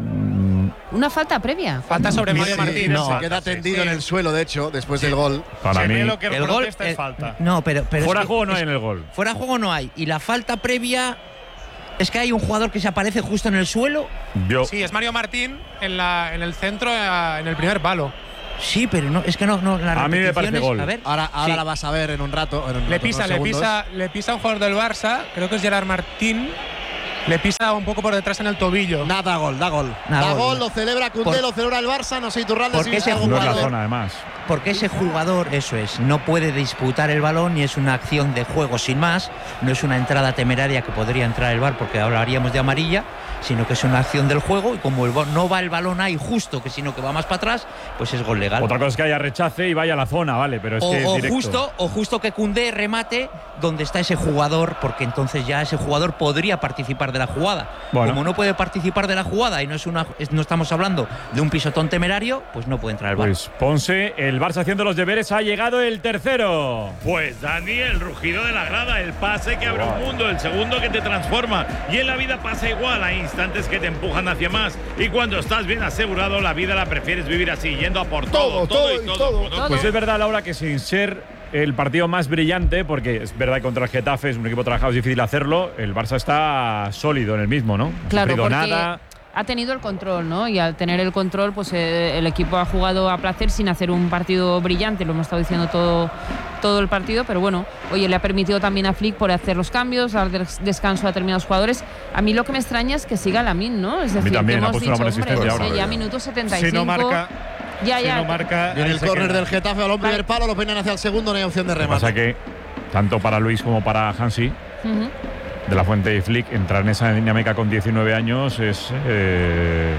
Una falta previa. Falta sobre Sí, Mario sí, Martín. no, esa. se queda tendido en el suelo, de hecho, después del gol. Para mí, Lo que el gol protesta es eh, falta. No, pero, pero fuera es que- juego no es- hay en el gol. Fuera de juego no hay. Y la falta previa es que hay un jugador que se aparece justo en el suelo. Yo, Sí, es Mario Martín en, la, en el centro, eh, en el primer palo. Sí, pero no, es que no, no la A mí me parece repetición es- gol. A ver, Ahora, ahora sí. la vas a ver en un rato. En un Le rato, pisa, unos le segundos. pisa, le pisa a un jugador del Barça, creo que es Gerard Martín. Le pisa un poco por detrás en el tobillo. Nada, gol, da gol. Nada, da gol. gol, lo celebra Koundé, Por- lo celebra el Barça. No sé, Iturralde, Porque si ese viste algún no es la jugador. zona, además. Porque ese jugador, eso es, no puede disputar el balón y es una acción de juego sin más. No es una entrada temeraria que podría entrar el V A R porque hablaríamos de amarilla, sino que es una acción del juego y como el ba- no va el balón ahí justo, que sino que va más para atrás, pues es gol legal. Otra cosa es que haya rechace y vaya a la zona, vale, pero es o, que es o directo. justo, o justo que Koundé remate donde está ese jugador, porque entonces ya ese jugador podría participar de la jugada. Bueno. Como no puede participar de la jugada y no es una, es- no estamos hablando de un pisotón temerario, pues no puede entrar el V A R. Pues Ponce, el Barça haciendo los deberes, ha llegado el tercero. Pues Dani, el rugido de la grada, el pase que abre un mundo, el segundo que te transforma. Y en la vida pasa igual, hay instantes que te empujan hacia más. Y cuando estás bien asegurado, la vida la prefieres vivir así, yendo a por todo, todo, Todo, y todo y todo. todo. Pues es verdad, Laura, que sin ser el partido más brillante, porque es verdad que contra el Getafe es un equipo trabajado, es difícil hacerlo, el Barça está sólido en el mismo, ¿no? No ha Claro, sufrido porque nada. ha tenido el control, ¿no? Y al tener el control, pues eh, el equipo ha jugado a placer sin hacer un partido brillante, lo hemos estado diciendo todo, todo el partido, pero bueno, oye, le ha permitido también a Flick por hacer los cambios, dar des- descanso a determinados jugadores. A mí lo que me extraña es que siga Lamine, ¿no? Es decir, también, que ha hemos puesto una dicho, buena hombre, asistencia no sé, ahora. ya minuto setenta y cinco. Si no marca, ya, si ya. no marca, Viene ahí el se córner queda. del Getafe, balón primer palo, lo peinan hacia el segundo, no hay opción de Lo que pasa remate. que, tanto para Luis como para Hansi, Ujú. de la Fuente y Flick, entrar en esa dinámica con diecinueve años es eh,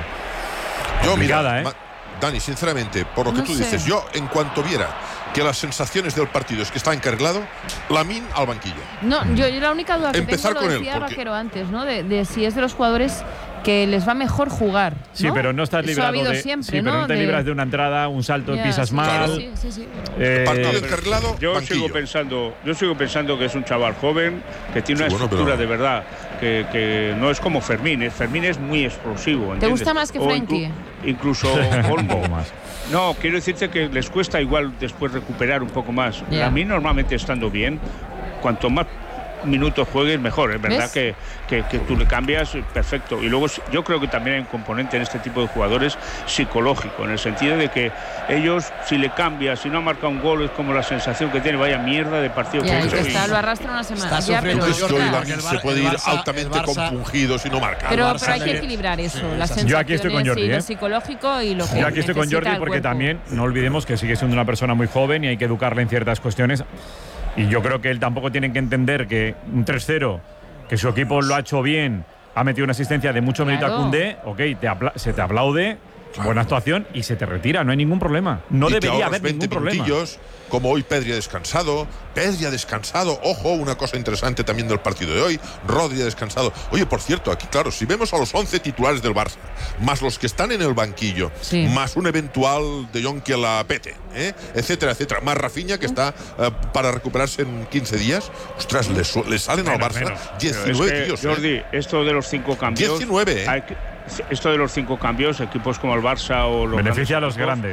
Yo, complicada, mira, ¿eh? Ma- Dani, sinceramente, por lo que No tú sé. dices, yo en cuanto viera que las sensaciones del partido es que está encarrilado, Lamine al banquillo. No, yo, yo la única duda que Empezar tengo, lo con él, decía porque- Vaquero antes, ¿no? De, de si es de los jugadores que les va mejor jugar. Sí, ¿no? pero no estás Eso ha librado habido de. siempre, sí, pero ¿no? no te De- libras de una entrada, un salto, Ya, pisas sí, mal. sí, sí, sí. Eh, Partido Pero encarrilado, yo banquillo. sigo pensando, yo sigo pensando que es un chaval joven que tiene Sí, una bueno, estructura pero- de verdad, que, que no es como Fermín. ¿eh? Fermín es muy explosivo. ¿Te ¿entiendes? gusta más que O inclu- Frenkie? incluso un Olmo. poco más. No, quiero decirte que les cuesta igual después recuperar un poco más. Ya. A mí normalmente estando bien, cuanto más minutos juegues mejor, es verdad ¿Ves? que, que, que tú le cambias, perfecto. Y luego yo creo que también hay un componente en este tipo de jugadores psicológico, en el sentido de que ellos, si le cambias, si no ha marcado un gol, es como la sensación que tiene, vaya mierda de partido que Ya, he y hecho. que Y- está, lo arrastra una semana. Está Ya, sufriendo pero, Entonces, yo y Jordi, Lamine porque el se Bar- puede el ir Barça- altamente el Barça- compungido si no marca. pero, Barça pero hay que le- equilibrar eso, sí, las esa- sensaciones Yo aquí estoy con Jordi, y lo ¿eh? psicológico y lo que Yo aquí estoy con necesita Jordi el porque cuerpo. también no olvidemos que sigue siendo una persona muy joven y hay que educarle en ciertas cuestiones. Y yo creo que él tampoco tiene que entender que un tres cero, que su equipo lo ha hecho bien, ha metido una asistencia de mucho mérito a Claro. Koundé, ok, te apla- se te aplaude, buena actuación y se te retira, no hay ningún problema. No Y te debería ahorras haber veinte ningún problema. minutillos, como hoy Pedri ha descansado, Pedri ha descansado, ojo, una cosa interesante también del partido de hoy, Rodri ha descansado. Oye, por cierto, aquí claro, si vemos a los once titulares del Barça, más los que están en el banquillo, Sí. más un eventual De Jong que la pete, ¿eh? etcétera, etcétera, más Rafinha que está eh, para recuperarse en quince días, ostras, le, su- le salen Menos, al Barça menos. diecinueve Pero es que, tíos. ¿eh? Jordi, esto de los cinco cambios. diecinueve, ¿eh? hay que- esto de los cinco cambios, equipos como el Barça o los Beneficia a los equipos, grandes.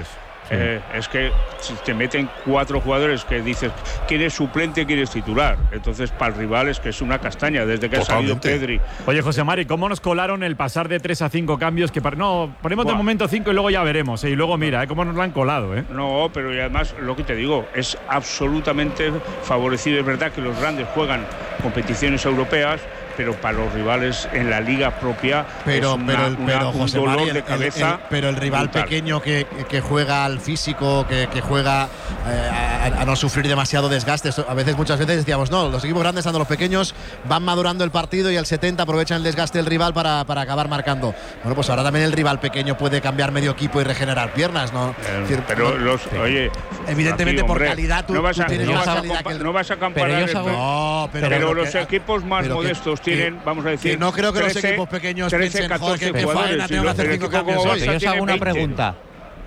Eh, es que si te meten cuatro jugadores que dices quién es suplente, quién es titular. Entonces, para el rival es que es una castaña desde que Totalmente. ha salido Pedri. Oye, José Mari, ¿cómo nos colaron el pasar de tres a cinco cambios? Que para, no, ponemos de Buah. momento cinco y luego ya veremos. ¿eh? Y luego mira, ¿eh? cómo nos lo han colado. ¿eh? No, pero y además, lo que te digo, es absolutamente favorecido. Es verdad que los grandes juegan competiciones europeas, pero para los rivales en la liga propia Pero, es una, pero, el, una- pero un José dolor Mari, el- de el- cabeza. el- pero el rival brutal. pequeño que, que juega al físico, que, que juega eh, a, a no sufrir demasiado desgaste. Esto- A veces, muchas veces decíamos, no, los equipos grandes, cuando los pequeños van madurando el partido y al setenta aprovechan el desgaste del rival para, para acabar marcando. Bueno, pues ahora también el rival pequeño puede cambiar medio equipo y regenerar piernas, ¿no? Eh, Es decir, pero no- los, oye, evidentemente Rafi, por hombre, calidad tú, no vas tú a, tienes no más vas a calidad compa- que el- no vas a comparar. Pero yo os el- hago- No, pero- pero pero los que- equipos más pero que- modestos que- tienen, vamos a decir, que no creo que los trece, equipos pequeños trece, piensen, joder, catorce qué jugadores, faena, y tengo que los- hacer el cinco equipo cambios como hoy. Barça Yo os hago tiene una veinte. pregunta.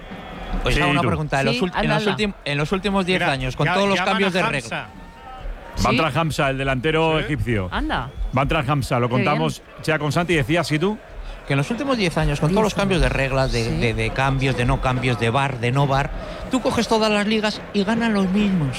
Os Sí, hago una tú. pregunta. En los, Sí, ult- en los hazla. ultim- en los últimos diez Mira, años, con ya- todos los llaman cambios a de Hamza. regla. Va a ¿Sí? entrar Hamza, el delantero egipcio. Anda. Va a entrar Hamza, lo Qué contamos ya con Santi. Decías, ¿sí tú? Que en los últimos diez años, con todos los cambios de reglas, de, Sí. de- de cambios, de no cambios, de bar, de no bar, tú coges todas las ligas y ganan los mismos.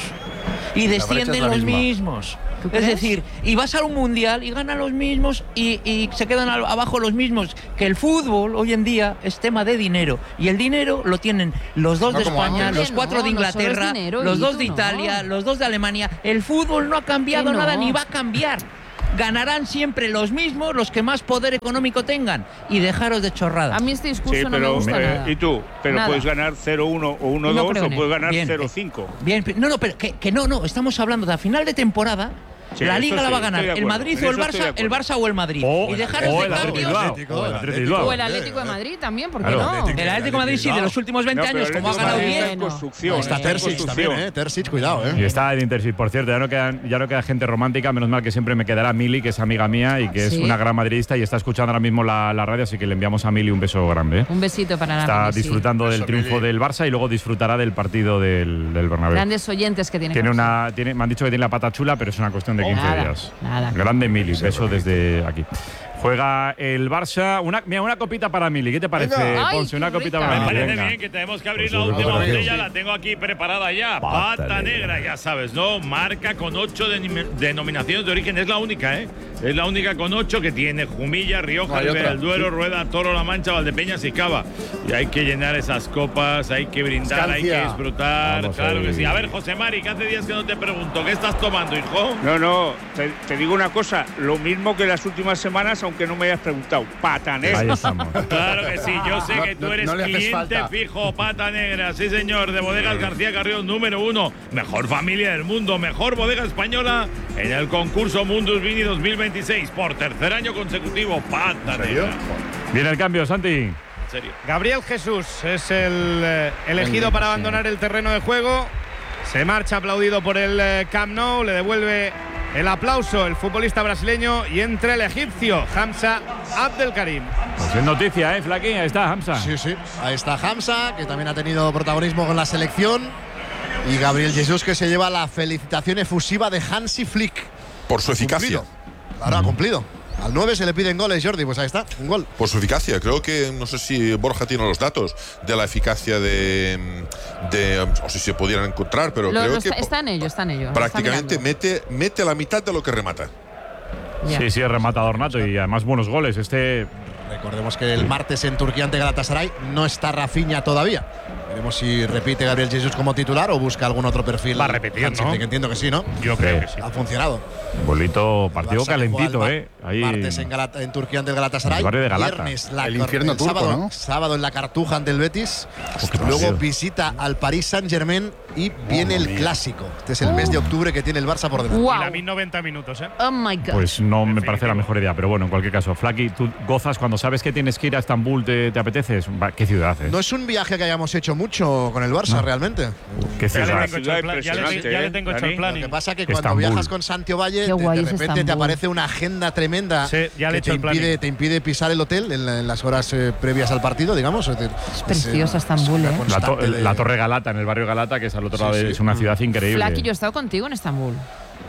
Y brecha es descienden la los misma. mismos. ¿Tú Es crees? decir, y vas a un mundial y ganan los mismos y, y se quedan al- abajo los mismos. Que el fútbol hoy en día es tema de dinero. Y el dinero lo tienen los dos No de como España, antes. los cuatro No, de no solo es Inglaterra, dinero, los dos Itu, de no. Italia, los dos de Alemania. El fútbol no ha cambiado Que no. nada ni va a cambiar. Ganarán siempre los mismos, los que más poder económico tengan. Y dejaros de chorradas. A mí este discurso Sí, no me pero, gusta eh, nada. ¿y tú? Pero Nada. puedes ganar cero uno o uno dos No creo o en él. puedes ganar Bien, cero eh, cinco. Bien, no, no, pero que, que no, no, estamos hablando de a final de temporada. Sí, la eso Liga sí, la va a estoy ganar de el acuerdo, Madrid en o el eso estoy de Barça, el acuerdo. Barça o el Madrid. O- y dejaros o de el Atlético cambios. Bilbao, o el Atlético O Bilbao. el Atlético de Madrid también, ¿por qué Claro. no? El Atlético de Madrid sí, de los últimos veinte No, pero años, el como ha Atlético ganado de Madrid diez. está en Bueno. construcción. Está está en Terzic construcción. también, ¿eh? Terzic, cuidado, Y ¿eh? está Edin Terzic, por cierto, ya no, quedan, ya no queda gente romántica, menos mal que siempre me quedará Mili, que es amiga mía y que es Sí. una gran madridista y está escuchando ahora mismo la, la radio, así que le enviamos a Mili un beso grande. ¿eh? Un besito para la Está Mili, sí. disfrutando del Beso, triunfo Mili. del Barça y luego disfrutará del partido del, del Bernabéu. Grandes oyentes que tiene. Tiene Hamza. una, tiene, me han dicho que tiene la pata chula, pero es una cuestión de quince Nada, días. nada. Grande Mili, beso desde aquí. Juega el Barça. Una, mira, una copita para Mili. ¿Qué te parece, Venga. Ay, Ponce? qué Una copita rica. para Me Mili. parece venga. bien que tenemos que abrir Pues la yo última creo que botella, sí. la tengo aquí preparada ya. Pata Pata, negra. negra, ya sabes, ¿no? Marca con ocho denim- denominaciones de origen, es la única, ¿eh? Es la única con ocho que tiene Jumilla, Rioja, No hay Ribera otra. del Duero, Rueda, Toro, La Mancha, Valdepeñas y Cava. Y hay que llenar esas copas, hay que brindar, hay que Escancia. disfrutar. Vamos claro ahí. que sí. A ver, José Mari, que hace días que no te pregunto, ¿qué estás tomando, hijo? No, no, te, te digo una cosa, lo mismo que las últimas semanas, aunque no me hayas preguntado. Pata negra. Ahí estamos. Claro que sí, yo sé No, que tú no- eres no le haces cliente falta. fijo, Pata Negra, sí señor, de Bodegas García Carrión número uno, mejor familia del mundo, mejor bodega española en el concurso Mundus Vini dos mil veintiséis, por tercer año consecutivo, Pata Negra. Viene el cambio, Santi. En serio. Gabriel Jesús es el eh, elegido para abandonar el terreno de juego. Se marcha aplaudido por el eh, Camp Nou, le devuelve el aplauso el futbolista brasileño y entra el egipcio Hamza Abdelkarim. Pues es noticia, ¿eh, Flaqui? Ahí está, Hamza. Sí, sí. Ahí está Hamza, que también ha tenido protagonismo con la selección. Y Gabriel Jesús, que se lleva la felicitación efusiva de Hansi Flick. Por su eficacia. Cumplido. Claro, ha cumplido. Al nueve se le piden goles, Jordi. Pues ahí está, un gol. Por su eficacia. Creo que, no sé si Borja tiene los datos de la eficacia de. de no sé si se pudieran encontrar, pero Lo- creo lo que está, está en ello, está en ello. prácticamente está mete, mete la mitad de lo que remata. Ya. Sí, sí, es rematador nato y además buenos goles. Este Recordemos que el martes en Turquía ante Galatasaray no está Rafinha todavía. Veremos si repite Gabriel Jesús como titular o busca algún otro perfil. Va a repetir, Hansi ¿no? Flick, entiendo que sí, ¿no? Yo creo que sí. Ha funcionado. bolito, partido Barça que calentito, juega el ¿eh? Ahí. Martes en, Galata- en Turquía ante el Galatasaray. El barrio de Galata. Viernes la El cor- infierno turco, sábado, ¿no? sábado en la Cartuja ante el Betis. qué Luego partido. visita al Paris Saint-Germain y viene el clásico. Este es el mes de octubre que tiene el Barça por delante. Wow. Y la mil noventa minutos, ¿eh? Oh my God. Pues no me parece la mejor idea, pero bueno, en cualquier caso, Flaqui, tú gozas cuando sabes que tienes que ir a Estambul, ¿te, te apeteces? Va, ¿Qué ciudad, eh? No es un viaje que hayamos hecho mucho con el Barça, realmente. ¿Qué Ya ciudad? le tengo hecho el plan, ya le, impresionante, ya le ¿eh, tengo hecho Dani? el Lo planning. que pasa es que cuando Estambul. viajas con Santi Ovalle, Qué de, guay de es repente te Estambul. aparece una agenda tremenda Sí, ya le he que hecho te el planning. impide, te impide pisar el hotel en, la- en las horas eh, previas al partido, digamos. Es, decir, Es preciosa eh, Estambul, una ¿eh? La, to- constante de- la Torre Galata, en el barrio Galata, que es al otro Sí, lado, de- sí. es una ciudad increíble. Flaqui, yo he estado contigo en Estambul.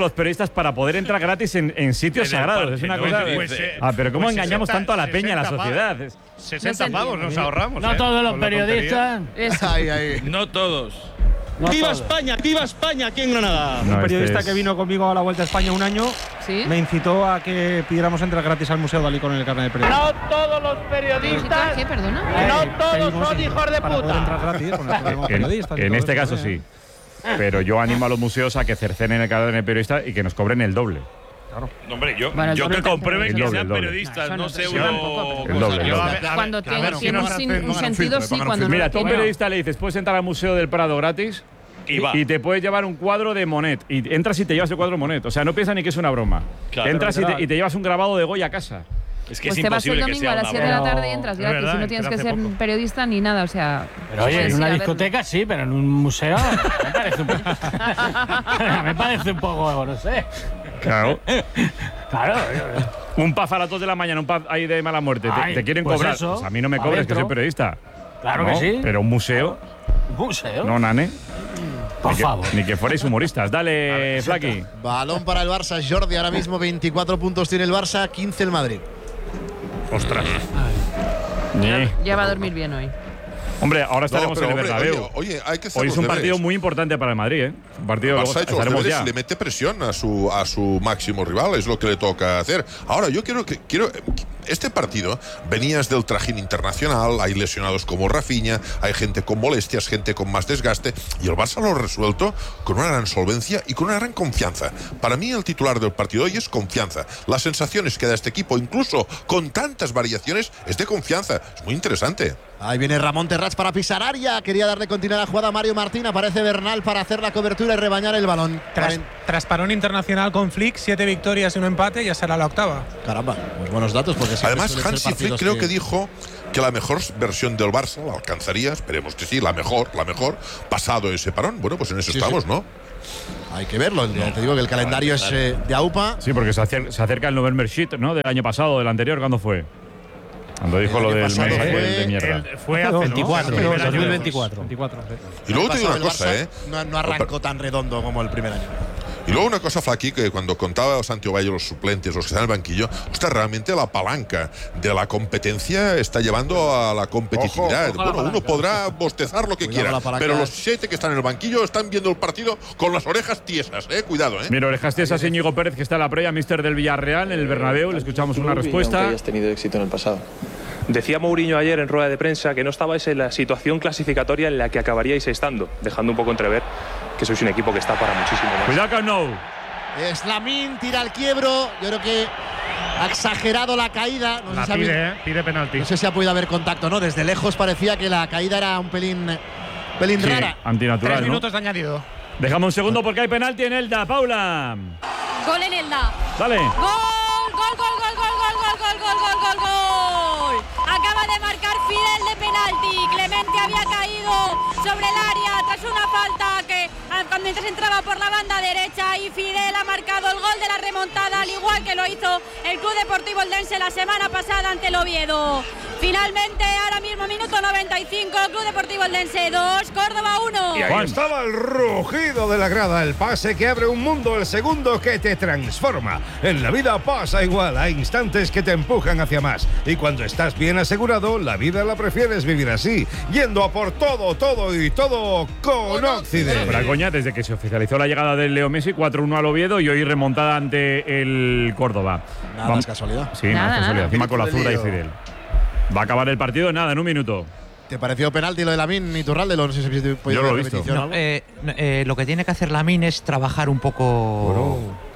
los periodistas para poder entrar gratis en, en sitios En el sagrados. Es una Parque, cosa. ¿no? Pues, eh, ah, pero ¿cómo pues engañamos sesenta, tanto a la peña, a la sesenta sociedad? pavos. Es- sesenta No pavos nos ahorramos. No eh, todos los con la periodistas. Eso. Ahí, ahí. No todos. No ¡Viva todos. España! ¡Viva España! Aquí en Granada. No, Un periodista este es- que vino conmigo a la Vuelta a España un año ¿Sí? me incitó a que pidiéramos entrar gratis al Museo Dalí con el carnet de periodista. No todos los periodistas. ¿Qué? ¿Perdona? No todos Pedimos son hijos de para poder puta. entrar gratis con el carnet de En, periodista y en todo este eso, caso ¿eh? sí. pero yo animo a los museos a que cercenen el cadáver del periodista y que nos cobren el doble. Claro. Hombre, yo, Bueno, el yo doble que tampoco. comprueben El que doble, sean el doble. periodistas, No, no eso sé no, uno. tampoco. El doble, el doble. Cuando tiene, ver si tiene nos un, hacen- sin- un pongan un sentido, filtro, sí, pongan un cuando no Mira, lo tú a un tiene. periodista le dices, puedes entrar al Museo del Prado gratis Y va. y te puedes llevar un cuadro de Monet. Y entras y te llevas el cuadro de Monet. O sea, no piensa ni que es una broma. Claro. entras y te, Literal. y te llevas un grabado de Goya a casa. Es que Pues es te vas el imposible que domingo sea a las una siete de la broma. tarde y entras Es gratis. verdad, Y no tienes que hace ser poco. periodista ni nada. O sea, Pero oye, puedes en ir una a verlo. discoteca sí, pero en un museo me parece un poco. me parece un poco, no sé. Claro. Claro. Un pub a las dos de la mañana, un pub ahí de mala muerte. Te- Ay, te, quieren pues cobrar. eso, Pues a mí no me cobres, que adentro. soy periodista. Claro No, que sí. Pero un museo, ¿Un museo? no, nane. Por Ni que- favor. Ni que fuerais humoristas. Dale, Flaky. Balón para el Barça, Jordi. Ahora mismo veinticuatro puntos tiene el Barça, quince el Madrid. Ostras. Ya va a dormir bien hoy. Hombre, ahora No, estaremos pero, en el hombre, Bernabéu. oye, oye, hay que hacer Hoy es los un deberes. partido muy importante para el Madrid, ¿eh? Un partido Barça luego ha hecho los estaremos deberes ya. y le mete presión a su, a su máximo rival, es lo que le toca hacer. Ahora, yo quiero que quiero este partido venías del trajín internacional, hay lesionados como Rafinha, hay gente con molestias, gente con más desgaste, y el Barça lo ha resuelto con una gran solvencia y con una gran confianza. Para mí el titular del partido hoy es confianza. Las sensaciones que da este equipo, incluso con tantas variaciones, es de confianza. Es muy interesante. Ahí viene Ramón Terrats para pisar área. Quería darle continuidad a la jugada a Mario Martín. Aparece Bernal para hacer la cobertura y rebañar el balón. Tras, tras parón internacional con Flick, siete victorias y un empate, ya será la octava. Caramba, pues buenos datos. Porque siempre Además, suelen ser Hansi Flick partidos creo que dijo que la mejor versión del Barça la alcanzaría, esperemos que sí, la mejor, la mejor, pasado ese parón. Bueno, pues en eso Sí, estamos, sí. ¿no? Hay que verlo. Te digo que el calendario es eh, de AUPA. Sí, porque se acerca, se acerca el November Sheet, ¿no? Del año pasado, del anterior, ¿cuándo fue? Cuando dijo El lo año del pasado mes fue aquel de mierda. El- fue hace veinticuatro, ¿no? dos mil veinticuatro. Y luego te digo El una cosa, Barça ¿eh? No, no arrancó tan redondo como el primer año. Y luego una cosa, Flaky, que cuando contaba Santiago Valle los suplentes, los que están en el banquillo, ostras, realmente la palanca de la competencia está llevando a la competitividad. Ojo, ojo a la bueno, uno palanca. podrá bostezar lo que Cuidado quiera, la palanca. pero los siete que están en el banquillo están viendo el partido con las orejas tiesas, ¿eh? Cuidado, ¿eh? Mira, orejas tiesas Íñigo Pérez, que está en la previa, mister del Villarreal, en el Bernabéu. Le escuchamos una respuesta. hayas tenido éxito en el pasado. Decía Mourinho ayer en rueda de prensa que no estabais en la situación clasificatoria en la que acabaríais estando, dejando un poco entrever que sois un equipo que está para muchísimo más. Cuidado, Camp Nou. Slamín tira el quiebro. Yo creo que ha exagerado la caída. No La sé si ha pide, habido- ¿eh? Pide penalti. No sé si ha podido haber contacto, ¿no? Desde lejos parecía que la caída era un pelín, pelín Sí, rara. antinatural, Tres ¿no? minutos de añadido. Dejamos un segundo porque hay penalti en Elda. Paula. Gol en Elda. Dale. Gol, gol, gol, gol, gol, gol, gol, gol, gol, gol, gol, gol. Acaba de marcar Fidel de penalti. Clemente había caído sobre el área tras una falta que ah, cuando mientras entraba por la banda derecha y Fidel ha marcado el gol de la remontada, al igual que lo hizo el Club Deportivo Eldense la semana pasada ante el Oviedo. Finalmente, ahora mismo, minuto noventa y cinco, Club Deportivo Eldense dos, Córdoba uno. Y ahí estaba el rugido de la grada, el pase que abre un mundo, el segundo que te transforma. En la vida pasa igual, hay instantes que te empujan hacia más. Y cuando estás bien asegurado, la vida la prefieres vivir así, yendo a por todo, todo y todo con Occidente. Fuera coña, desde que se oficializó la llegada del Leo Messi, cuatro uno al Oviedo y hoy remontada ante el Córdoba. Nada Vam- es casualidad. Sí, Nada, nada, es casualidad. nada. Encima con la Espíritu zurda y de Leo. Fidel. Va a acabar el partido en nada, en un minuto. ¿Te pareció penalti lo de Lamin y Turralde? No sé si habéis podido Yo lo he ver visto. repetición o No, algo. eh, no, eh, lo que tiene que hacer Lamine es trabajar un poco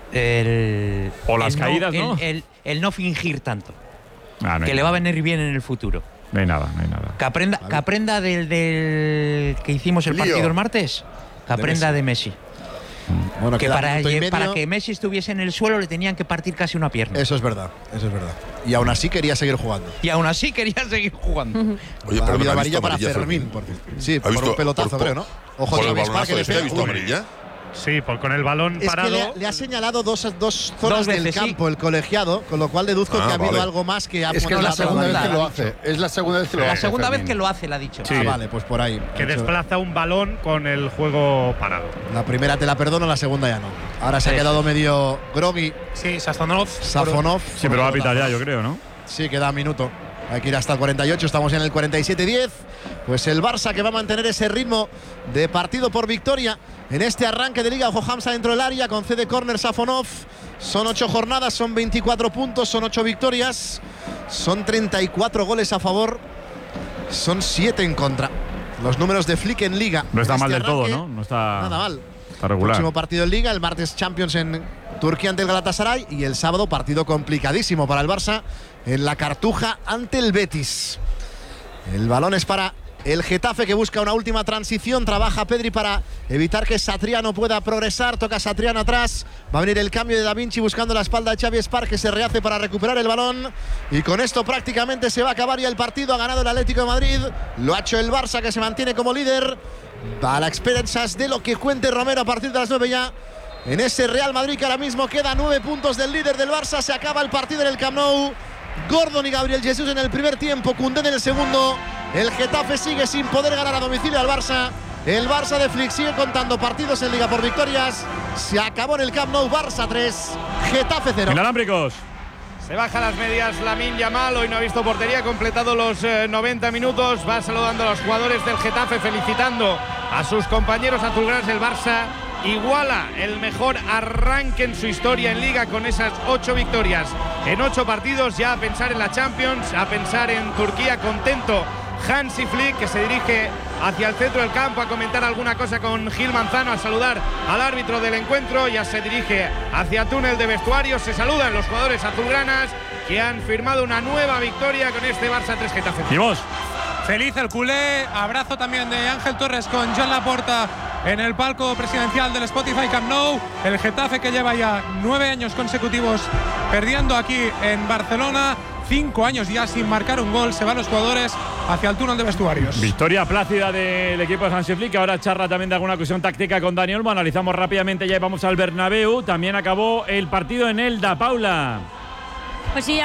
el, O las el caídas, ¿no? El, el- el no fingir tanto, Ah, no hay que le va a nada. venir bien en el futuro. No hay nada, no hay nada. Que aprenda, que aprenda del, del que hicimos el Lío. partido el martes, que aprenda de Messi. Bueno, Que queda para, minuto y lle- medio. para que Messi estuviese en el suelo le tenían que partir casi una pierna. Eso es verdad, eso es verdad. Y aún así quería seguir jugando. Y aún así quería seguir jugando. Oye, Ha perdona, habido ¿ha amarilla visto para amarilla, Fermín, Fermín? por cierto. Sí, ¿Ha por visto- un pelotazo, por- creo, ¿no? Ojo por de el Travis Park, balonazo que este, le ¿ha visto pega. amarilla? Sí, por, con el balón Es que parado. le ha, le ha señalado dos, dos zonas Dos del veces, sí. campo el colegiado, con lo cual deduzco Ah, que ha habido vale. algo más que ha Es que es la motivado segunda vez amarilla. que lo hace. Es la segunda vez que lo La hace. segunda vez Fermín. que lo hace, la ha dicho. Ah, vale, pues por ahí. Que Ha hecho- desplaza un balón con el juego parado. La primera te la perdono, la segunda ya no. Ahora se ha Sí. quedado medio groggy Sí, Sazonov. Safonov. Sí, pero va a pitar ya, yo creo, ¿no? Sí, queda minuto. Hay que ir hasta el cuarenta y ocho, estamos en el cuarenta y siete diez. Pues el Barça que va a mantener ese ritmo de partido por victoria en este arranque de Liga. Ojo, Hamza dentro del área, concede córner Safonov. Son ocho jornadas, son veinticuatro puntos, son ocho victorias, son treinta y cuatro goles a favor, son siete en contra. los números de Flick en Liga. No está Este mal del todo, arranque, ¿no? No está Nada mal. Está regular. Próximo partido en Liga, el martes Champions en Turquía ante el Galatasaray y el sábado partido complicadísimo para el Barça en la Cartuja ante el Betis. El balón es para el Getafe, que busca una última transición. Trabaja Pedri para evitar que Satriano pueda progresar. Toca Satriano atrás. Va a venir el cambio de Da Vinci buscando la espalda de Xavi Espar, que se rehace para recuperar el balón. Y con esto prácticamente se va a acabar ya el partido. Ha ganado el Atlético de Madrid. Lo ha hecho el Barça, que se mantiene como líder. A la expensas de lo que cuente Romero a partir de las nueve ya. En ese Real Madrid que ahora mismo queda nueve puntos del líder del Barça. Se acaba el partido en el Camp Nou. Gordon y Gabriel Jesús en el primer tiempo, Koundé en el segundo. El Getafe sigue sin poder ganar a domicilio al Barça. El Barça de Flick sigue contando partidos en Liga por victorias. Se acabó en el Camp Nou. Barça tres, Getafe cero. Inalámbricos. Se baja las medias Lamine Yamal, hoy no ha visto portería, ha completado los eh, noventa minutos, va saludando a los jugadores del Getafe, felicitando a sus compañeros azulgranas del Barça. Iguala el mejor arranque en su historia en Liga con esas ocho victorias en ocho partidos, ya a pensar en la Champions, a pensar en Turquía. Contento Hansi Flick, que se dirige hacia el centro del campo a comentar alguna cosa con Gil Manzano, a saludar al árbitro del encuentro. Ya se dirige hacia el túnel de vestuarios. Se saludan los jugadores azulgranas, que han firmado una nueva victoria con este Barça tres Getafe. ¿Y vos? Feliz el culé. Abrazo también de Ángel Torres con Joan Laporta en el palco presidencial del Spotify Camp Nou. El Getafe, que lleva ya nueve años consecutivos perdiendo aquí en Barcelona. Cinco años ya sin marcar un gol. Se van los jugadores hacia el túnel de vestuarios. Victoria plácida del equipo de Hansi Flick, que ahora charla también de alguna cuestión táctica con Dani Olmo. Analizamos rápidamente ya y vamos al Bernabéu. También acabó el partido en Elda, Paula. Pues sí,